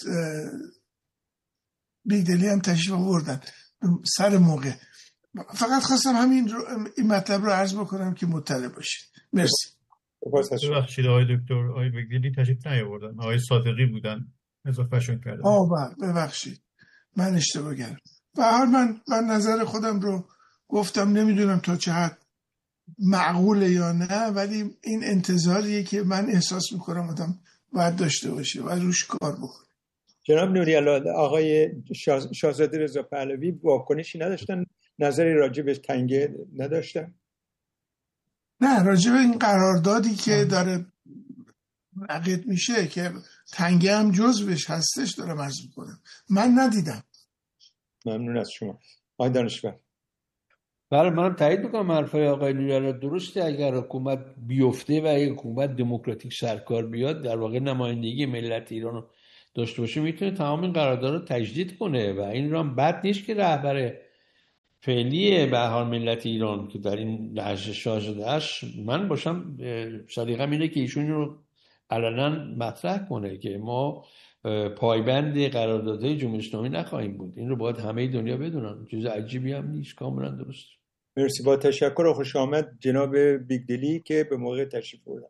بیگدلی هم تشریف آوردن سر موقع. فقط خواستم همین رو این مطلب رو عرض بکنم که مطلع باشید. مرسی. ببخشید آقای دکتر، آقای بیگدلی تشریف نیاوردن، آقای صادقی بودن اضافهشون کردن. آه ببخشید من اشتباه کردم. به هر حال من من نظر خودم رو گفتم، نمیدونم تا چه حد معقوله یا نه، ولی این انتظاریه که من احساس میکنم آدم باید داشته باشه و روش کار بکنه. جناب نوری علا، آقای شاهزاده رضا پهلوی واکنشی نداشتن؟ نظری راجع به تنگه نداشتن؟ نه، راجع به این قراردادی که داره منعقد میشه که تنگه هم جزوش هستش دارم عرض میکنم. من ندیدم. ممنون از شما. آقای دانشور. بله منم تایید میکنم حرفای آقای نوری‌آلا. درسته اگر حکومت بیفته و اگر حکومت دموکراتیک سرکار بیاد در واقع نمایندگی ملت ایران رو داشته باشه میتونه تمام این قرارداد رو تجدید کنه و این رام بد نیست که رهبر فعلی به حال ملت ایران که در این لحظه شاهزاده‌اش من باشم سلیقه‌م اینه که ایشون رو علنا مطرح کنه که ما پایبند قراردادهای جمهوری اسلامی نخواهیم بود. این رو باید همه دنیا بدونن. چیز عجیبی هم نیست، کاملا درست. مرسی. با تشکر و خوش آمد جناب بیگدلی که به موقع تشریف بردند.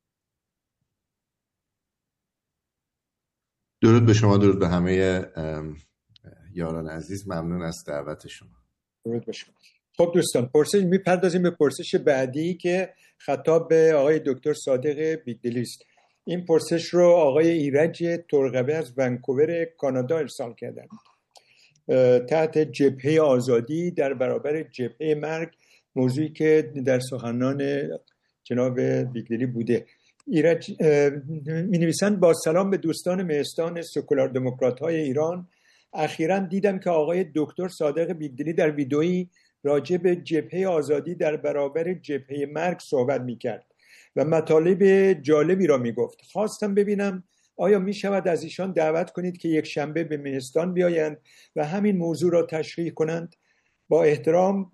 درود به شما، درود به همه یاران عزیز. ممنون از دعوت شما. درود به شما. خب دوستان، پرسش میپردازیم به پرسش بعدی که خطاب به آقای دکتر صادق بیگدلی است. این پرسش رو آقای ایرج ترقبه از ونکوور کانادا ارسال کردند. تحت جبهه آزادی در برابر جبهه مرگ، موضوعی که در سخنان جناب بیگدلی بوده. ایرج می نویسند: با سلام به دوستان مهستان سکولار دموکرات های ایران. اخیراً دیدم که آقای دکتر صادق بیگدلی در ویدئویی راجع به جبهه آزادی در برابر جبهه مرگ صحبت می کرد و مطالب جالبی را می گفت. خواستم ببینم آیا می شود از ایشان دعوت کنید که یک شنبه به مهستان بیایند و همین موضوع را تشریح کنند؟ با احترام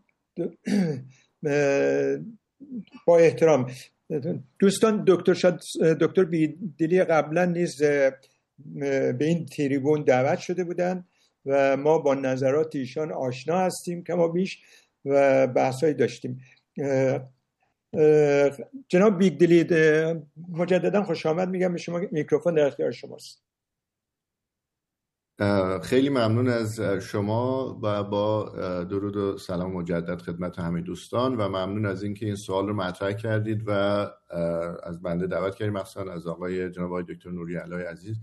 با احترام دوستان، دکتر شد... دکتر بیگدلی قبلا نیز به این تریبون دعوت شده بودند و ما با نظرات ایشان آشنا هستیم کما بیش و بحثایی داشتیم. جناب بیگدلی مجددا خوش آمد میگم به شما. میکروفون در اختیار شماست. خیلی ممنون از شما و با درود و سلام مجدد خدمت همه دوستان و ممنون از اینکه این سوال رو مطرح کردید و از بنده دعوت کردید، مخصوصا از آقای جناب آقای دکتر نوری‌علی عزیز.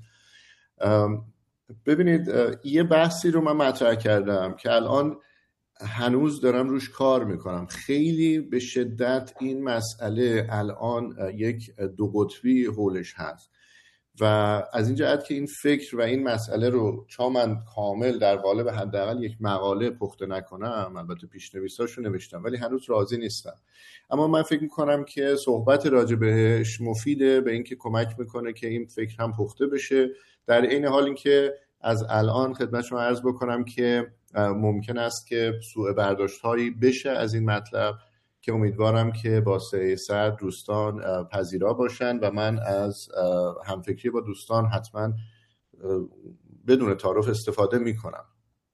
ببینید یه بحثی رو من مطرح کردم که الان هنوز دارم روش کار میکنم. خیلی به شدت این مسئله الان یک دو قطبی حولش هست و از این جهت که این فکر و این مسئله رو چا من کامل در قالب حداقل یک مقاله پخته نکنم، البته پیش‌نویساشو نوشتم ولی هنوز راضی نیستم، اما من فکر میکنم که صحبت راجع بهش مفیده، به اینکه کمک میکنه که این فکر هم پخته بشه. در این حال اینکه از الان خدمت شما عرض بکنم که ممکن است که سوء برداشت هایی بشه از این مطلب که امیدوارم که با سعی صد دوستان پذیرا باشن و من از همفکری با دوستان حتما بدون تعارف استفاده میکنم.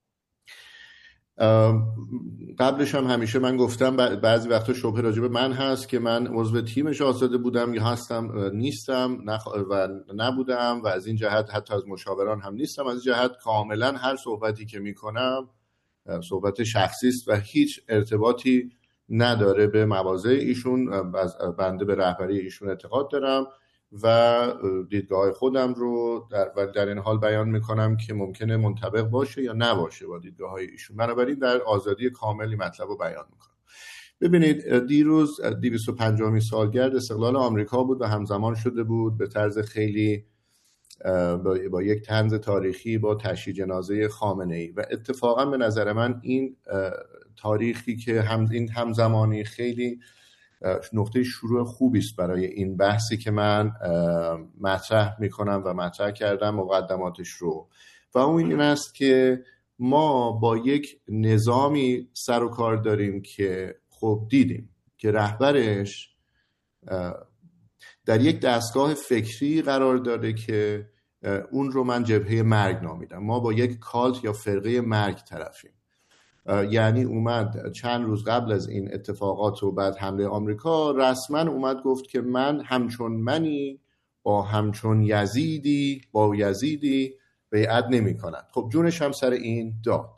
قبلش هم همیشه من گفتم بعضی وقتا شبهه راجع به من هست که من عضو تیم شاهزاده بودم یا هستم نیستم و نبودم و از این جهت حتی از مشاوران هم نیستم. از این جهت کاملا هر صحبتی که میکنم صحبت شخصی است و هیچ ارتباطی نداره به مواضع ایشون. بنده به رهبری ایشون اعتقاد دارم و دیدگاه خودم رو در, و در این حال بیان میکنم که ممکنه منطبق باشه یا نباشه با دیدگاه های ایشون. بنابراین در آزادی کاملی مطلب رو بیان میکنم. ببینید دیروز دویست و پنجاهمین سالگرد استقلال آمریکا بود و همزمان شده بود به طرز خیلی با, با یک طنز تاریخی با تشییع جنازه خامنه‌ای و اتفاقا به نظر من این تاریخی که هم این همزمانی خیلی نقطه شروع خوبی است برای این بحثی که من مطرح میکنم و مطرح کردم مقدماتش رو، و اون این است که ما با یک نظامی سر و کار داریم که خب دیدیم که رهبرش در یک دستگاه فکری قرار داره که اون رو من جبهه مرگ نامیدم. ما با یک کالت یا فرقه مرگ طرفیم. یعنی اومد چند روز قبل از این اتفاقات و بعد حمله آمریکا رسما اومد گفت که من همچون منی با همچون یزیدی با یزیدی بیعت نمی کند. خب جونش هم سر این داد.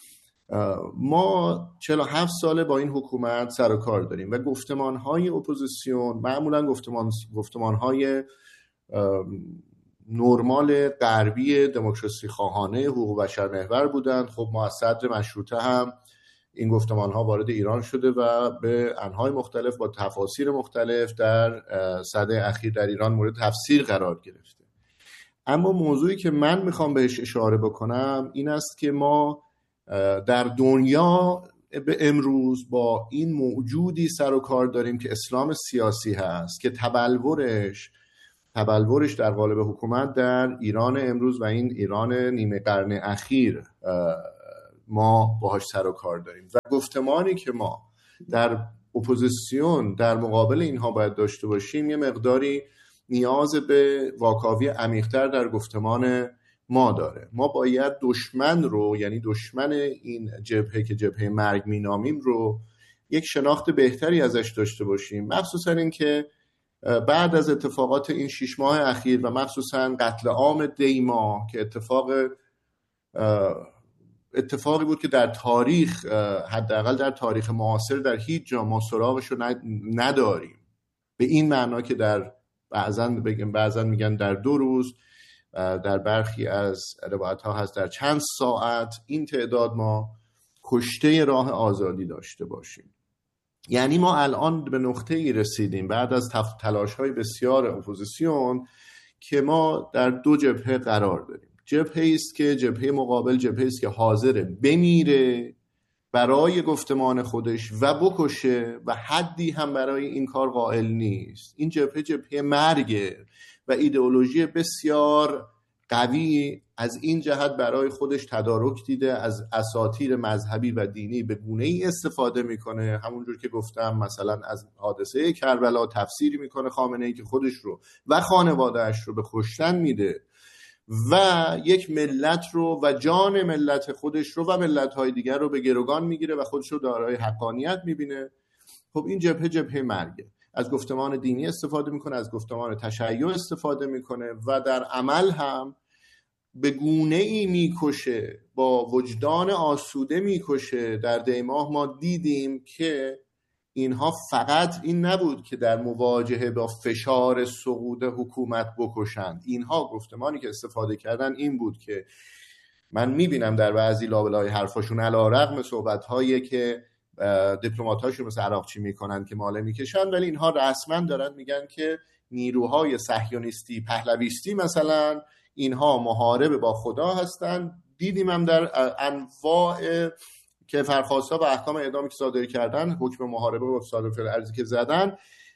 ما چهل و هفت ساله با این حکومت سر و کار داریم و گفتمانهای اپوزیسیون معمولا گفتمان گفتمانهای نرمال غربی دموکراسی خواهانه حقوق بشر محور بودند. خب ما از صدر مشروطه هم این گفتمان ها وارد ایران شده و به انواع مختلف با تفاسیر مختلف در سده اخیر در ایران مورد تفسیر قرار گرفته. اما موضوعی که من میخوام بهش اشاره بکنم این است که ما در دنیا به امروز با این موجودی سر و کار داریم که اسلام سیاسی هست که تبلورش تبلورش در قالب حکومت در ایران امروز و این ایران نیمه قرن اخیر ما باهاش سر و کار داریم و گفتمانی که ما در اپوزیسیون در مقابل اینها باید داشته باشیم یه مقداری نیاز به واکاوی عمیق‌تر در گفتمان ما داره. ما باید دشمن رو، یعنی دشمن این جبهه که جبهه مرگ مینامیم رو، یک شناخت بهتری ازش داشته باشیم، مخصوصا این که بعد از اتفاقات این شش ماه اخیر و مخصوصا قتل عام دیما که اتفاق اتفاقی بود که در تاریخ، حداقل در تاریخ معاصر، در هیچ جا ما سراغش رو نداریم، به این معنا که در بعضن بگم بعضن میگن در دو روز، در برخی از روایت ها هست در چند ساعت این تعداد ما کشته راه آزادی داشته باشیم. یعنی ما الان به نقطه ای رسیدیم بعد از تلاش های بسیار اپوزیسیون که ما در دو جبهه قرار داریم. جبهه است که جبهه مقابل جبهه است که حاضره بمیره برای گفتمان خودش و بکشه و حدی هم برای این کار قائل نیست. این جبهه جبهه مرگه و ایدئولوژی بسیار قوی از این جهت برای خودش تدارک دیده، از اساطیر مذهبی و دینی به گونه‌ای استفاده میکنه، همونجور که گفتم مثلا از حادثه کربلا تفسیری میکنه خامنه‌ای که خودش رو و خانواده‌اش رو به کشتن میده و یک ملت رو و جان ملت خودش رو و ملت‌های دیگر رو به گروگان میگیره و خودش رو دارای حقانیت میبینه. خب این جبهه جبهه مرگه، از گفتمان دینی استفاده میکنه، از گفتمان تشیع استفاده میکنه و در عمل هم به گونه‌ای میکشه، با وجدان آسوده میکشه. در دیماه ما دیدیم که اینها فقط این نبود که در مواجهه با فشار سقوط حکومت بکشند، اینها گفتمانی که استفاده کردن این بود که من میبینم در بعضی لابلای حرفاشون علی‌رغم صحبت‌هایی که دیپلمات‌هاشون مثل عراقچی میکنن که ماله میکشن، ولی اینها رسما دارن میگن که نیروهای صهیونیستی پهلویستی مثلا اینها محارب با خدا هستن. دیدیم هم در انواع که فرخواستا و احکام اعدامی که صادر کردن، حکم محاربه و فساد فی الارض که زدن،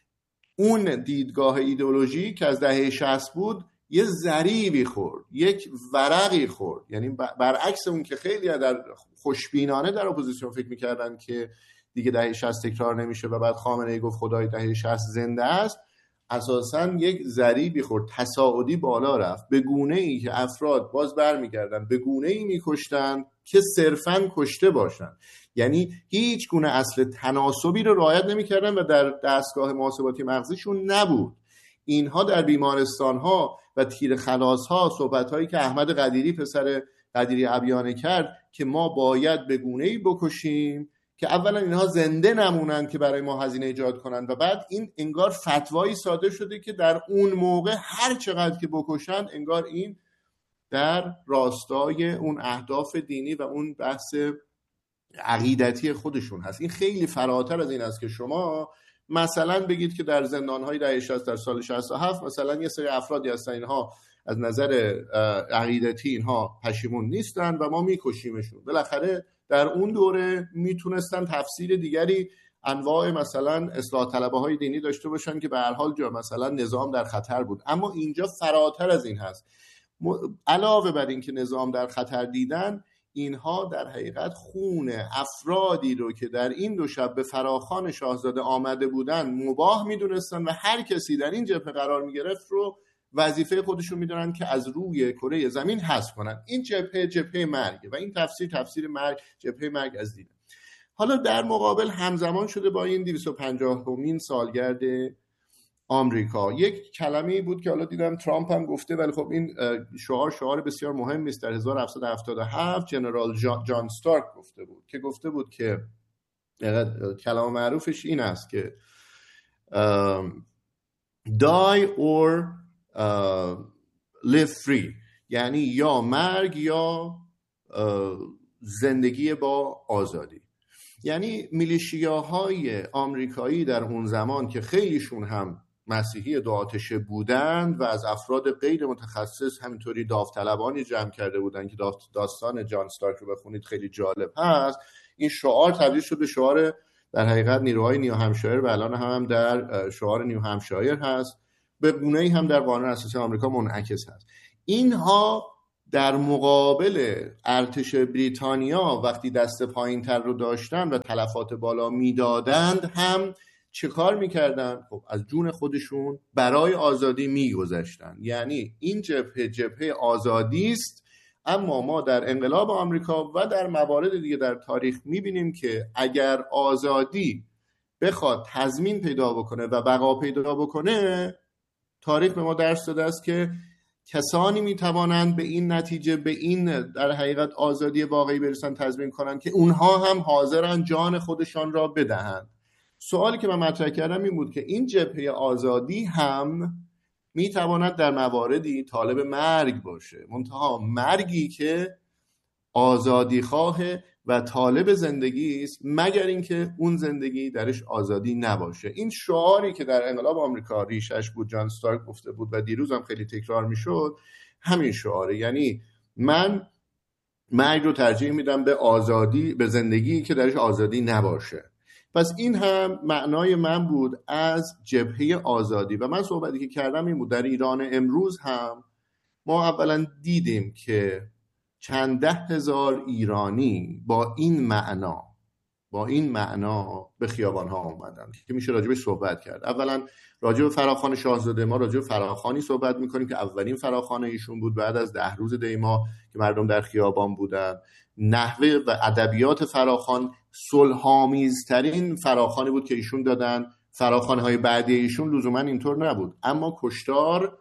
اون دیدگاه ایدئولوژی که از دهه شصت بود یه ضریبی خورد، یک ورقی خورد. یعنی برعکس اون که خیلی در خوشبینانه در اپوزیسیون فکر میکردن که دیگه دهه شصت تکرار نمیشه و بعد خامنه‌ای گفت خدای دهه شصت زنده است، اساساً یک ضریبی خورد، تصاعدی بالا رفت، به گونه‌ای که افراد باز برمیگردن به گونه‌ای میکشتن که صرفاً کشته باشن. یعنی هیچ گونه اصل تناسبی رو رعایت نمی‌کردن و در دستگاه محاسباتی مغزیشون نبود. اینها در بیمارستان‌ها و تیر خلاص‌ها صحبت‌هایی که احمد قدیری پسر قدیری ابیانه کرد که ما باید به گونه‌ای بکشیم که اولا اینها زنده نمونن که برای ما هزینه ایجاد کنن و بعد این انگار فتوایی صادر شده که در اون موقع هر چقدر که بکشن انگار این در راستای اون اهداف دینی و اون بحث عقیدتی خودشون هست. این خیلی فراتر از این است که شما مثلا بگید که در زندان‌های دهه شصت در سال شصت و هفت مثلا یه سری افرادی هستن اینها از نظر عقیدتی اینها پشیمون نیستن و ما میکشیمشون. بالاخره در اون دوره میتونستن تفسیر دیگری انواع مثلا اصلاح طلبه های دینی داشته باشن که به هر حال جا مثلا نظام در خطر بود. اما اینجا فراتر از این هست. علاوه بر این که نظام در خطر دیدن، اینها در حقیقت خون افرادی رو که در این دو شب به فراخوان شاهزاده آمده بودن مباح میدونستن و هر کسی در این جبهه قرار میگرفت رو وظیفه خودشون میدونن که از روی کره زمین حذف کنن. این جبهه جبهه مرگ و این تفسیر تفسیر مرگ، جبهه مرگ از دین. حالا در مقابل همزمان شده با این دویست و پنجاهمین سالگرد آمریکا یک کلمه‌ای بود که حالا دیدم ترامپ هم گفته، ولی خب این شعار شعار بسیار مهمی است. در هزار و هفتصد و هفتاد و هفت جنرال جان استارک گفته بود که گفته بود که کلام معروفش این است که die or uh, live free، یعنی یا مرگ یا زندگی با آزادی. یعنی میلیشیاهای آمریکایی در اون زمان که خیلیشون هم مسیحی دو آتشه بودند و از افراد غیر متخصص همینطوری داوطلبانی جمع کرده بودند که داستان جان استارک رو بخونید خیلی جالب هست، این شعار تبدیل شد به شعار در حقیقت نیروهای نیو همشایر و الان هم, هم در شعار نیو همشایر هست، به گونه‌ای هم در قانون اساسی آمریکا منعکس هست. اینها در مقابل ارتش بریتانیا وقتی دست پایین‌تر رو داشتن و تلفات بالا میدادند هم چه کار میکردن؟ خب از جون خودشون برای آزادی میگذشتن. یعنی این جبهه جبهه آزادی است، اما ما در انقلاب آمریکا و در موارد دیگه در تاریخ میبینیم که اگر آزادی بخواد تضمین پیدا بکنه و بقا پیدا بکنه، تاریخ به ما درس داده است که کسانی میتوانند به این نتیجه، به این در حقیقت آزادی واقعی برسن، تضمین کنند که اونها هم حاضرن جان خودشان را بدهند. سوالی که من مطرح کردم این بود که این جبهه آزادی هم میتواند در مواردی طالب مرگ باشه، منتها مرگی که آزادی خواه و طالب زندگی است، مگر اینکه اون زندگی درش آزادی نباشه. این شعاری که در انقلاب آمریکا ریشش بود، جان استارک گفته بود و دیروز هم خیلی تکرار میشد، همین شعاره. یعنی من مرگ رو ترجیح میدم به آزادی، به زندگی که درش آزادی نباشه. پس این هم معنای من بود از جبهه آزادی. و من صحبتی که کردم این بود در ایران امروز هم ما اولا دیدیم که چند ده هزار ایرانی با این معنا با این معنا به خیابان ها آمدن که میشه راجبش صحبت کرد. اولا راجب فراخوان شاهزاده، ما راجب فراخوانی صحبت میکنیم که اولین فراخوان ایشون بود بعد از ده روز دیما که مردم در خیابان بودن. نحوه و ادبیات فراخوان صلح‌آمیزترین فراخوانی بود که ایشون دادن. فراخوان‌های بعدی ایشون لزوما اینطور نبود، اما کشتار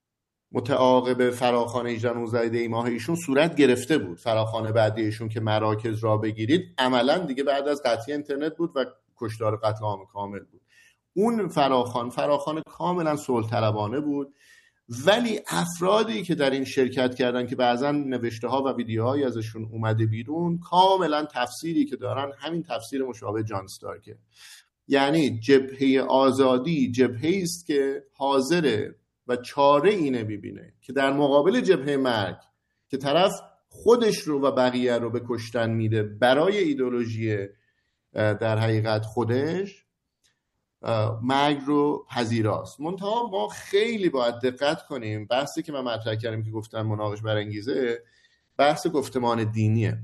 متعاقب فراخوان هجده نوزده دی ماه ایشون صورت گرفته بود. فراخوان بعدی ایشون که مراکز را بگیرید عملا دیگه بعد از قطعی اینترنت بود و کشتار قتل عام کامل بود. اون فراخوان فراخوان کاملا صلح طلبانه بود، ولی افرادی که در این شرکت کردن که بعضا نوشته ها و ویدیوهایی ازشون اومده بیرون، کاملا تفسیری که دارن همین تفسیر مشابه جان استارکه. یعنی جبهه آزادی جبهه‌ای است که حاضره و چاره اینه ببینه که در مقابل جبهه مرگ که طرف خودش رو و بقیه رو به کشتن میده برای ایدئولوژی در حقیقت خودش، مرگ رو پذیراست. منتها ما خیلی باید دقت کنیم. بحثی که من مطرح کردم که گفتم مناقش برانگیزه، بحث گفتمان دینیه.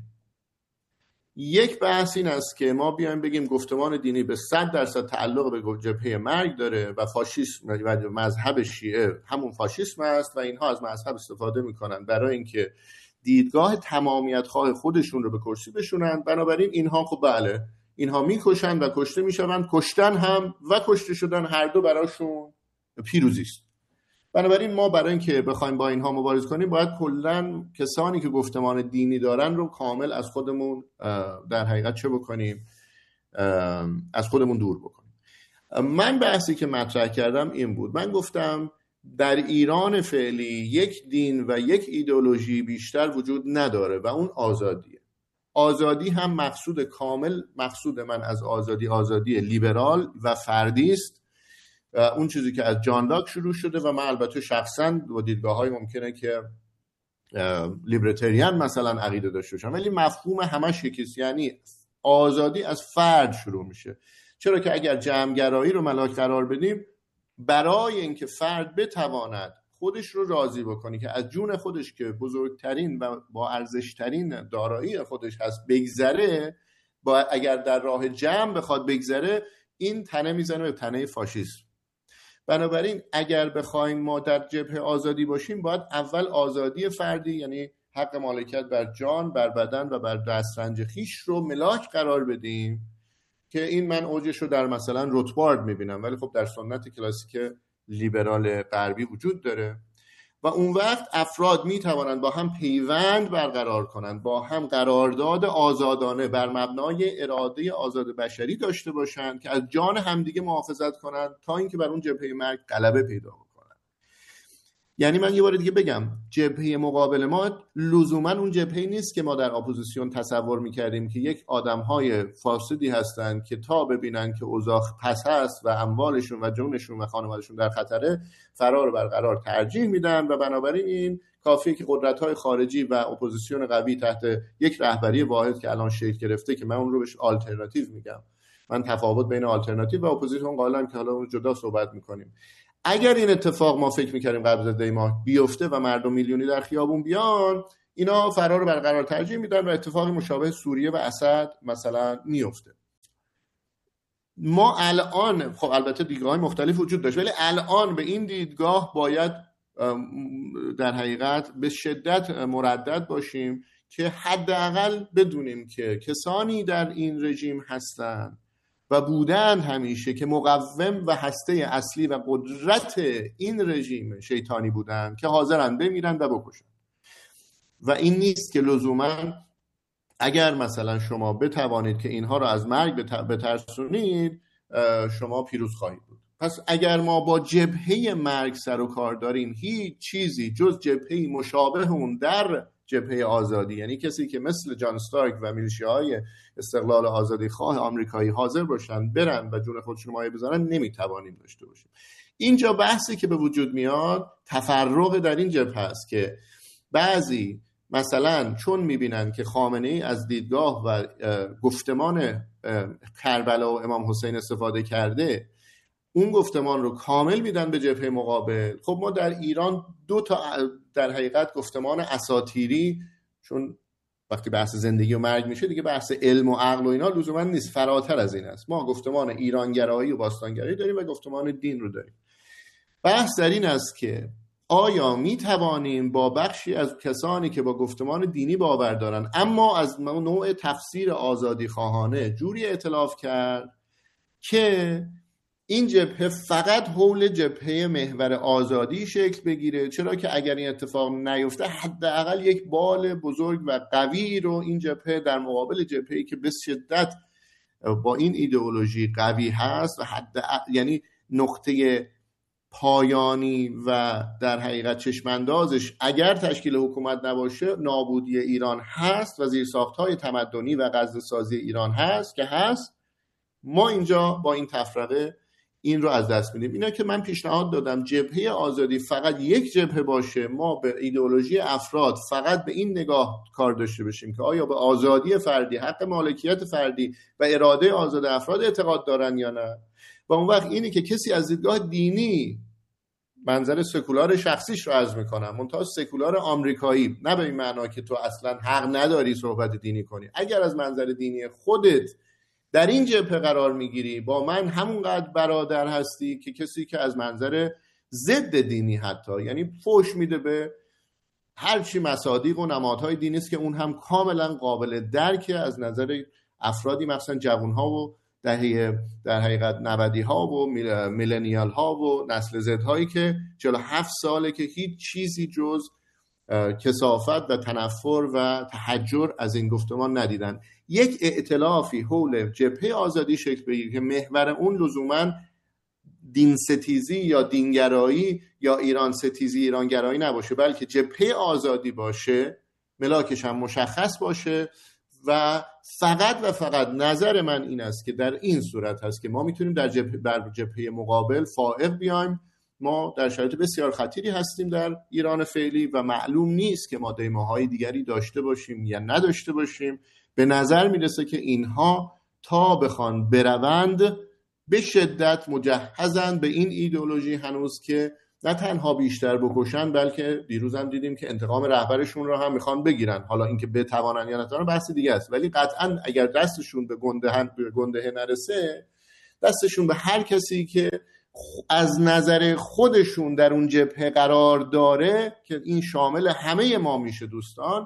یک بحث این است که ما بیایم بگیم گفتمان دینی به صد درصد تعلق به جبهه مرگ داره و فاشیسم و مذهب شیعه همون فاشیسم است و اینها از مذهب استفاده میکنن برای اینکه دیدگاه تمامیت خواه خودشون رو به کرسی بشونن. بنابراین اینها خب بله اینها میکشن و کشته میشوند، کشتن هم و کشته شدن هر دو براشون پیروزی است. بنابراین ما برای اینکه بخوایم با اینها مبارزه کنیم باید کلا کسانی که گفتمان دینی دارن رو کامل از خودمون در حقیقت چه بکنیم، از خودمون دور بکنیم. من بحثی که مطرح کردم این بود، من گفتم در ایران فعلی یک دین و یک ایدئولوژی بیشتر وجود نداره و اون آزادیه. آزادی هم مقصود کامل، مقصود من از آزادی آزادی لیبرال و فردی است. اون چیزی که از جان لاک شروع شده و من البته شخصا با دیدگاه‌های ممکنه که لیبرتریان مثلا عقیده داشته باشم، ولی مفهوم همش یکیست. یعنی آزادی از فرد شروع میشه، چرا که اگر جمع‌گرایی رو ملاک قرار بدیم، برای اینکه فرد بتواند خودش رو راضی بکنه که از جون خودش که بزرگترین و با ارزشترین دارایی خودش هست بگذره، با اگر در راه جمع بخواد بگذره، این تنه میزنه به تنه فاشیسم. بنابراین اگر بخوایم ما در جبهه آزادی باشیم، باید اول آزادی فردی، یعنی حق مالکیت بر جان، بر بدن و بر دسترنج خیش رو ملاک قرار بدیم که این من اوجش رو در مثلا روتبارد میبینم، ولی خب در سنت کلاسیک لیبرال غربی وجود داره. و اون وقت افراد میتوانند با هم پیوند برقرار کنند، با هم قرارداد آزادانه بر مبنای اراده آزاد بشری داشته باشند که از جان همدیگه محافظت کنند تا اینکه بر اون جبهه مرگ غلبه پیدا کنند. یعنی من یه بار دیگه بگم جبهه مقابل ما لزوما اون جبهه نیست که ما در اپوزیسیون تصور میکردیم که یک آدمهای فاسدی هستن که تا ببینن که اوضاع پس هست و اموالشون و جونشون و خانوادهشون در خطره فرار برقرار ترجیح میدن و بنابراین این کافیه که قدرت‌های خارجی و اپوزیسیون قوی تحت یک رهبری واحد که الان شکل گرفته که من اون رو بهش آلترناتیو میگم، من تفاوت بین آلترناتیو و اپوزیسیون قائلم که حالا اون جدا صحبت میکنیم. اگر این اتفاق ما فکر میکردیم قبل از دی ماه بیفته و مردم میلیونی در خیابون بیان، اینا فرار برقرار ترجیح میدن و اتفاقی مشابه سوریه و اسد مثلا میفته. ما الان خب البته دیدگاه‌های مختلف وجود داشت ولی الان به این دیدگاه باید در حقیقت به شدت مردد باشیم که حداقل بدونیم که کسانی در این رژیم هستند و بودند همیشه که مقوم و هسته اصلی و قدرت این رژیم شیطانی بودند که حاضرن بمیرن و بکشن و این نیست که لزوما اگر مثلا شما بتوانید که اینها را از مرگ بترسونید شما پیروز خواهید بود. پس اگر ما با جبهه مرگ سر و کار داریم هیچ چیزی جز جبهه مشابه اون در جبهه آزادی، یعنی کسی که مثل جان استارک و میلیشیاهای استقلال آزادی خواه آمریکایی حاضر باشن برن و جون خودشون مایه بزنن، نمیتوانیم داشته باشیم. اینجا بحثی که به وجود میاد تفرق در این جبهه است که بعضی مثلا چون میبینن که خامنه‌ای از دیدگاه و گفتمان کربلا و امام حسین استفاده کرده اون گفتمان رو کامل میدن به جبهه مقابل. خب ما در ایران دو تا در حقیقت گفتمان اساطیری، چون وقتی بحث زندگی و مرگ میشه دیگه بحث علم و عقل و اینا لزوما نیست، فراتر از این است. ما گفتمان ایرانگرایی و باستانگرایی داریم و گفتمان دین رو داریم. بحث در این است که آیا می توانیم با بخشی از کسانی که با گفتمان دینی باور دارن اما از نوع تفسیر آزادی خواهانه جوری ائتلاف کرد که این جبهه فقط حول جبهه محور آزادی شکل بگیره، چرا که اگر این اتفاق نیفته حداقل یک بال بزرگ و قوی رو این جبهه در مقابل جبهه‌ای که به شدت با این ایدئولوژی قوی هست و حد یعنی نقطه پایانی و در حقیقت چشماندازش اگر تشکیل حکومت نباشه نابودی ایران هست و زیرساخت‌های تمدنی و غزه‌سازی ایران هست که هست. ما اینجا با این تفرقه این رو از دست میدیم. اینا که من پیشنهاد دادم جبهه آزادی فقط یک جبهه باشه، ما به ایدئولوژی افراد فقط به این نگاه کار داشته باشیم که آیا به آزادی فردی، حق مالکیت فردی و اراده آزاد افراد اعتقاد دارن یا نه. و اون وقت اینی که کسی از دیدگاه دینی، منظر سکولار شخصیش رو عرض میکنم، منتها سکولار آمریکایی، نه به این معنا که تو اصلا حق نداری صحبت دینی کنی، اگر از منظر دینی خودت در این جبهه قرار میگیری با من همونقدر برادر هستی که کسی که از منظر ضد دینی حتی یعنی فوش میده به هرچی مصادیق و نمادهای دینی است که اون هم کاملا قابل درکه از نظر افرادی مثلا جوانها و دهه در حقیقت نودی ها و میلنیال ها و نسل زد هایی که چهل و هفت ساله که هیچ چیزی جز کثافت و تنفر و تحجر از این گفتمان ندیدن. یک ائتلافی حول جبهه آزادی شکل بگیره که محور اون لزوما دین ستیزی یا دینگرایی یا ایران ستیزی ایرانگرایی نباشه، بلکه جبهه آزادی باشه، ملاکش هم مشخص باشه و فقط و فقط نظر من این است که در این صورت هست که ما میتونیم در جبهه, در جبهه مقابل فائق بیایم. ما در شرایط بسیار خطیری هستیم در ایران فعلی و معلوم نیست که ما دیماهای دیگری داشته باشیم یا نداشته باشیم. به نظر میرسه که اینها تا بخوان بروند به شدت مجهزن به این ایدئولوژی هنوز که نه تنها بیشتر بکشن بلکه دیروز هم دیدیم که انتقام رهبرشون رو هم میخوان بگیرن. حالا اینکه بتوانن یا نتوانن بحث دیگه است، ولی قطعا اگر دستشون به گنده به گنده نرسه، دستشون به هر کسی که از نظر خودشون در اون جبهه قرار داره که این شامل همه ما میشه دوستان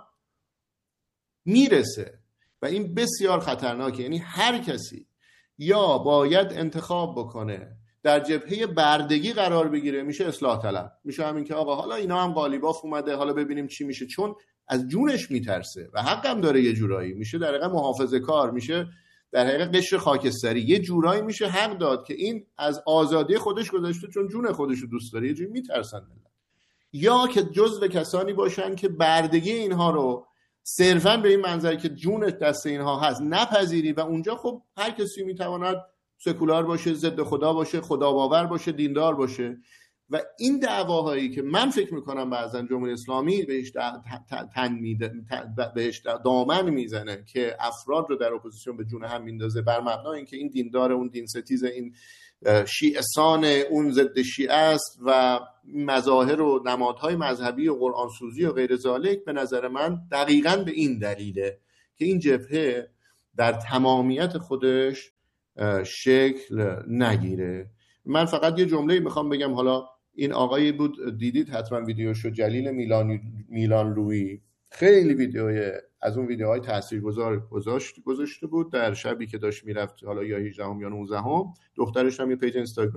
میرسه و این بسیار خطرناکه. یعنی هر کسی یا باید انتخاب بکنه در جبهه بردگی قرار بگیره، میشه اصلاح طلب، میشه همین که آقا حالا اینا هم قالیباف اومده حالا ببینیم چی میشه، چون از جونش میترسه و حقم داره یه جورایی، میشه در حقیقت محافظه کار، میشه در حقیقت قشر خاکستری، یه جورایی میشه حق داد که این از آزادی خودش گذاشته چون جون خودش رو دوست داره، یه جوری میترسن. یا که جزو کسانی باشن که بردگی اینها رو صرفاً به این منظر که جون دست اینها هست نپذیری و اونجا خب هر کسی میتواند سکولار باشه، ضد خدا باشه، خدا باور باشه، دیندار باشه. و این دعواهایی که من فکر میکنم بعضا جمهوری اسلامی بهش تن میده، بهش دامن میزنه که افراد رو در اپوزیسیون به جون هم میندازه بر مبنای اینکه این دیندار، اون دین ستیز، این شیعه‌سان، اون ضد شیعه است و مظاهر و نمادهای مذهبی و قرآن سوزی و غیر ذالک، به نظر من دقیقاً به این دلیله که این جبهه در تمامیت خودش شکل نگیره. من فقط یه جمله میخوام بگم. حالا این آقایی بود، دیدید حتما ویدیوشو، جلیل میلان میلان لویی، خیلی ویدیوی از اون ویدیوهای تاثیرگذار گذاشت گذاشته بود در شبی که داشت میرفت، حالا یا هجدهم یا نوزدهم. دخترش هم یه پیج اینستاگرام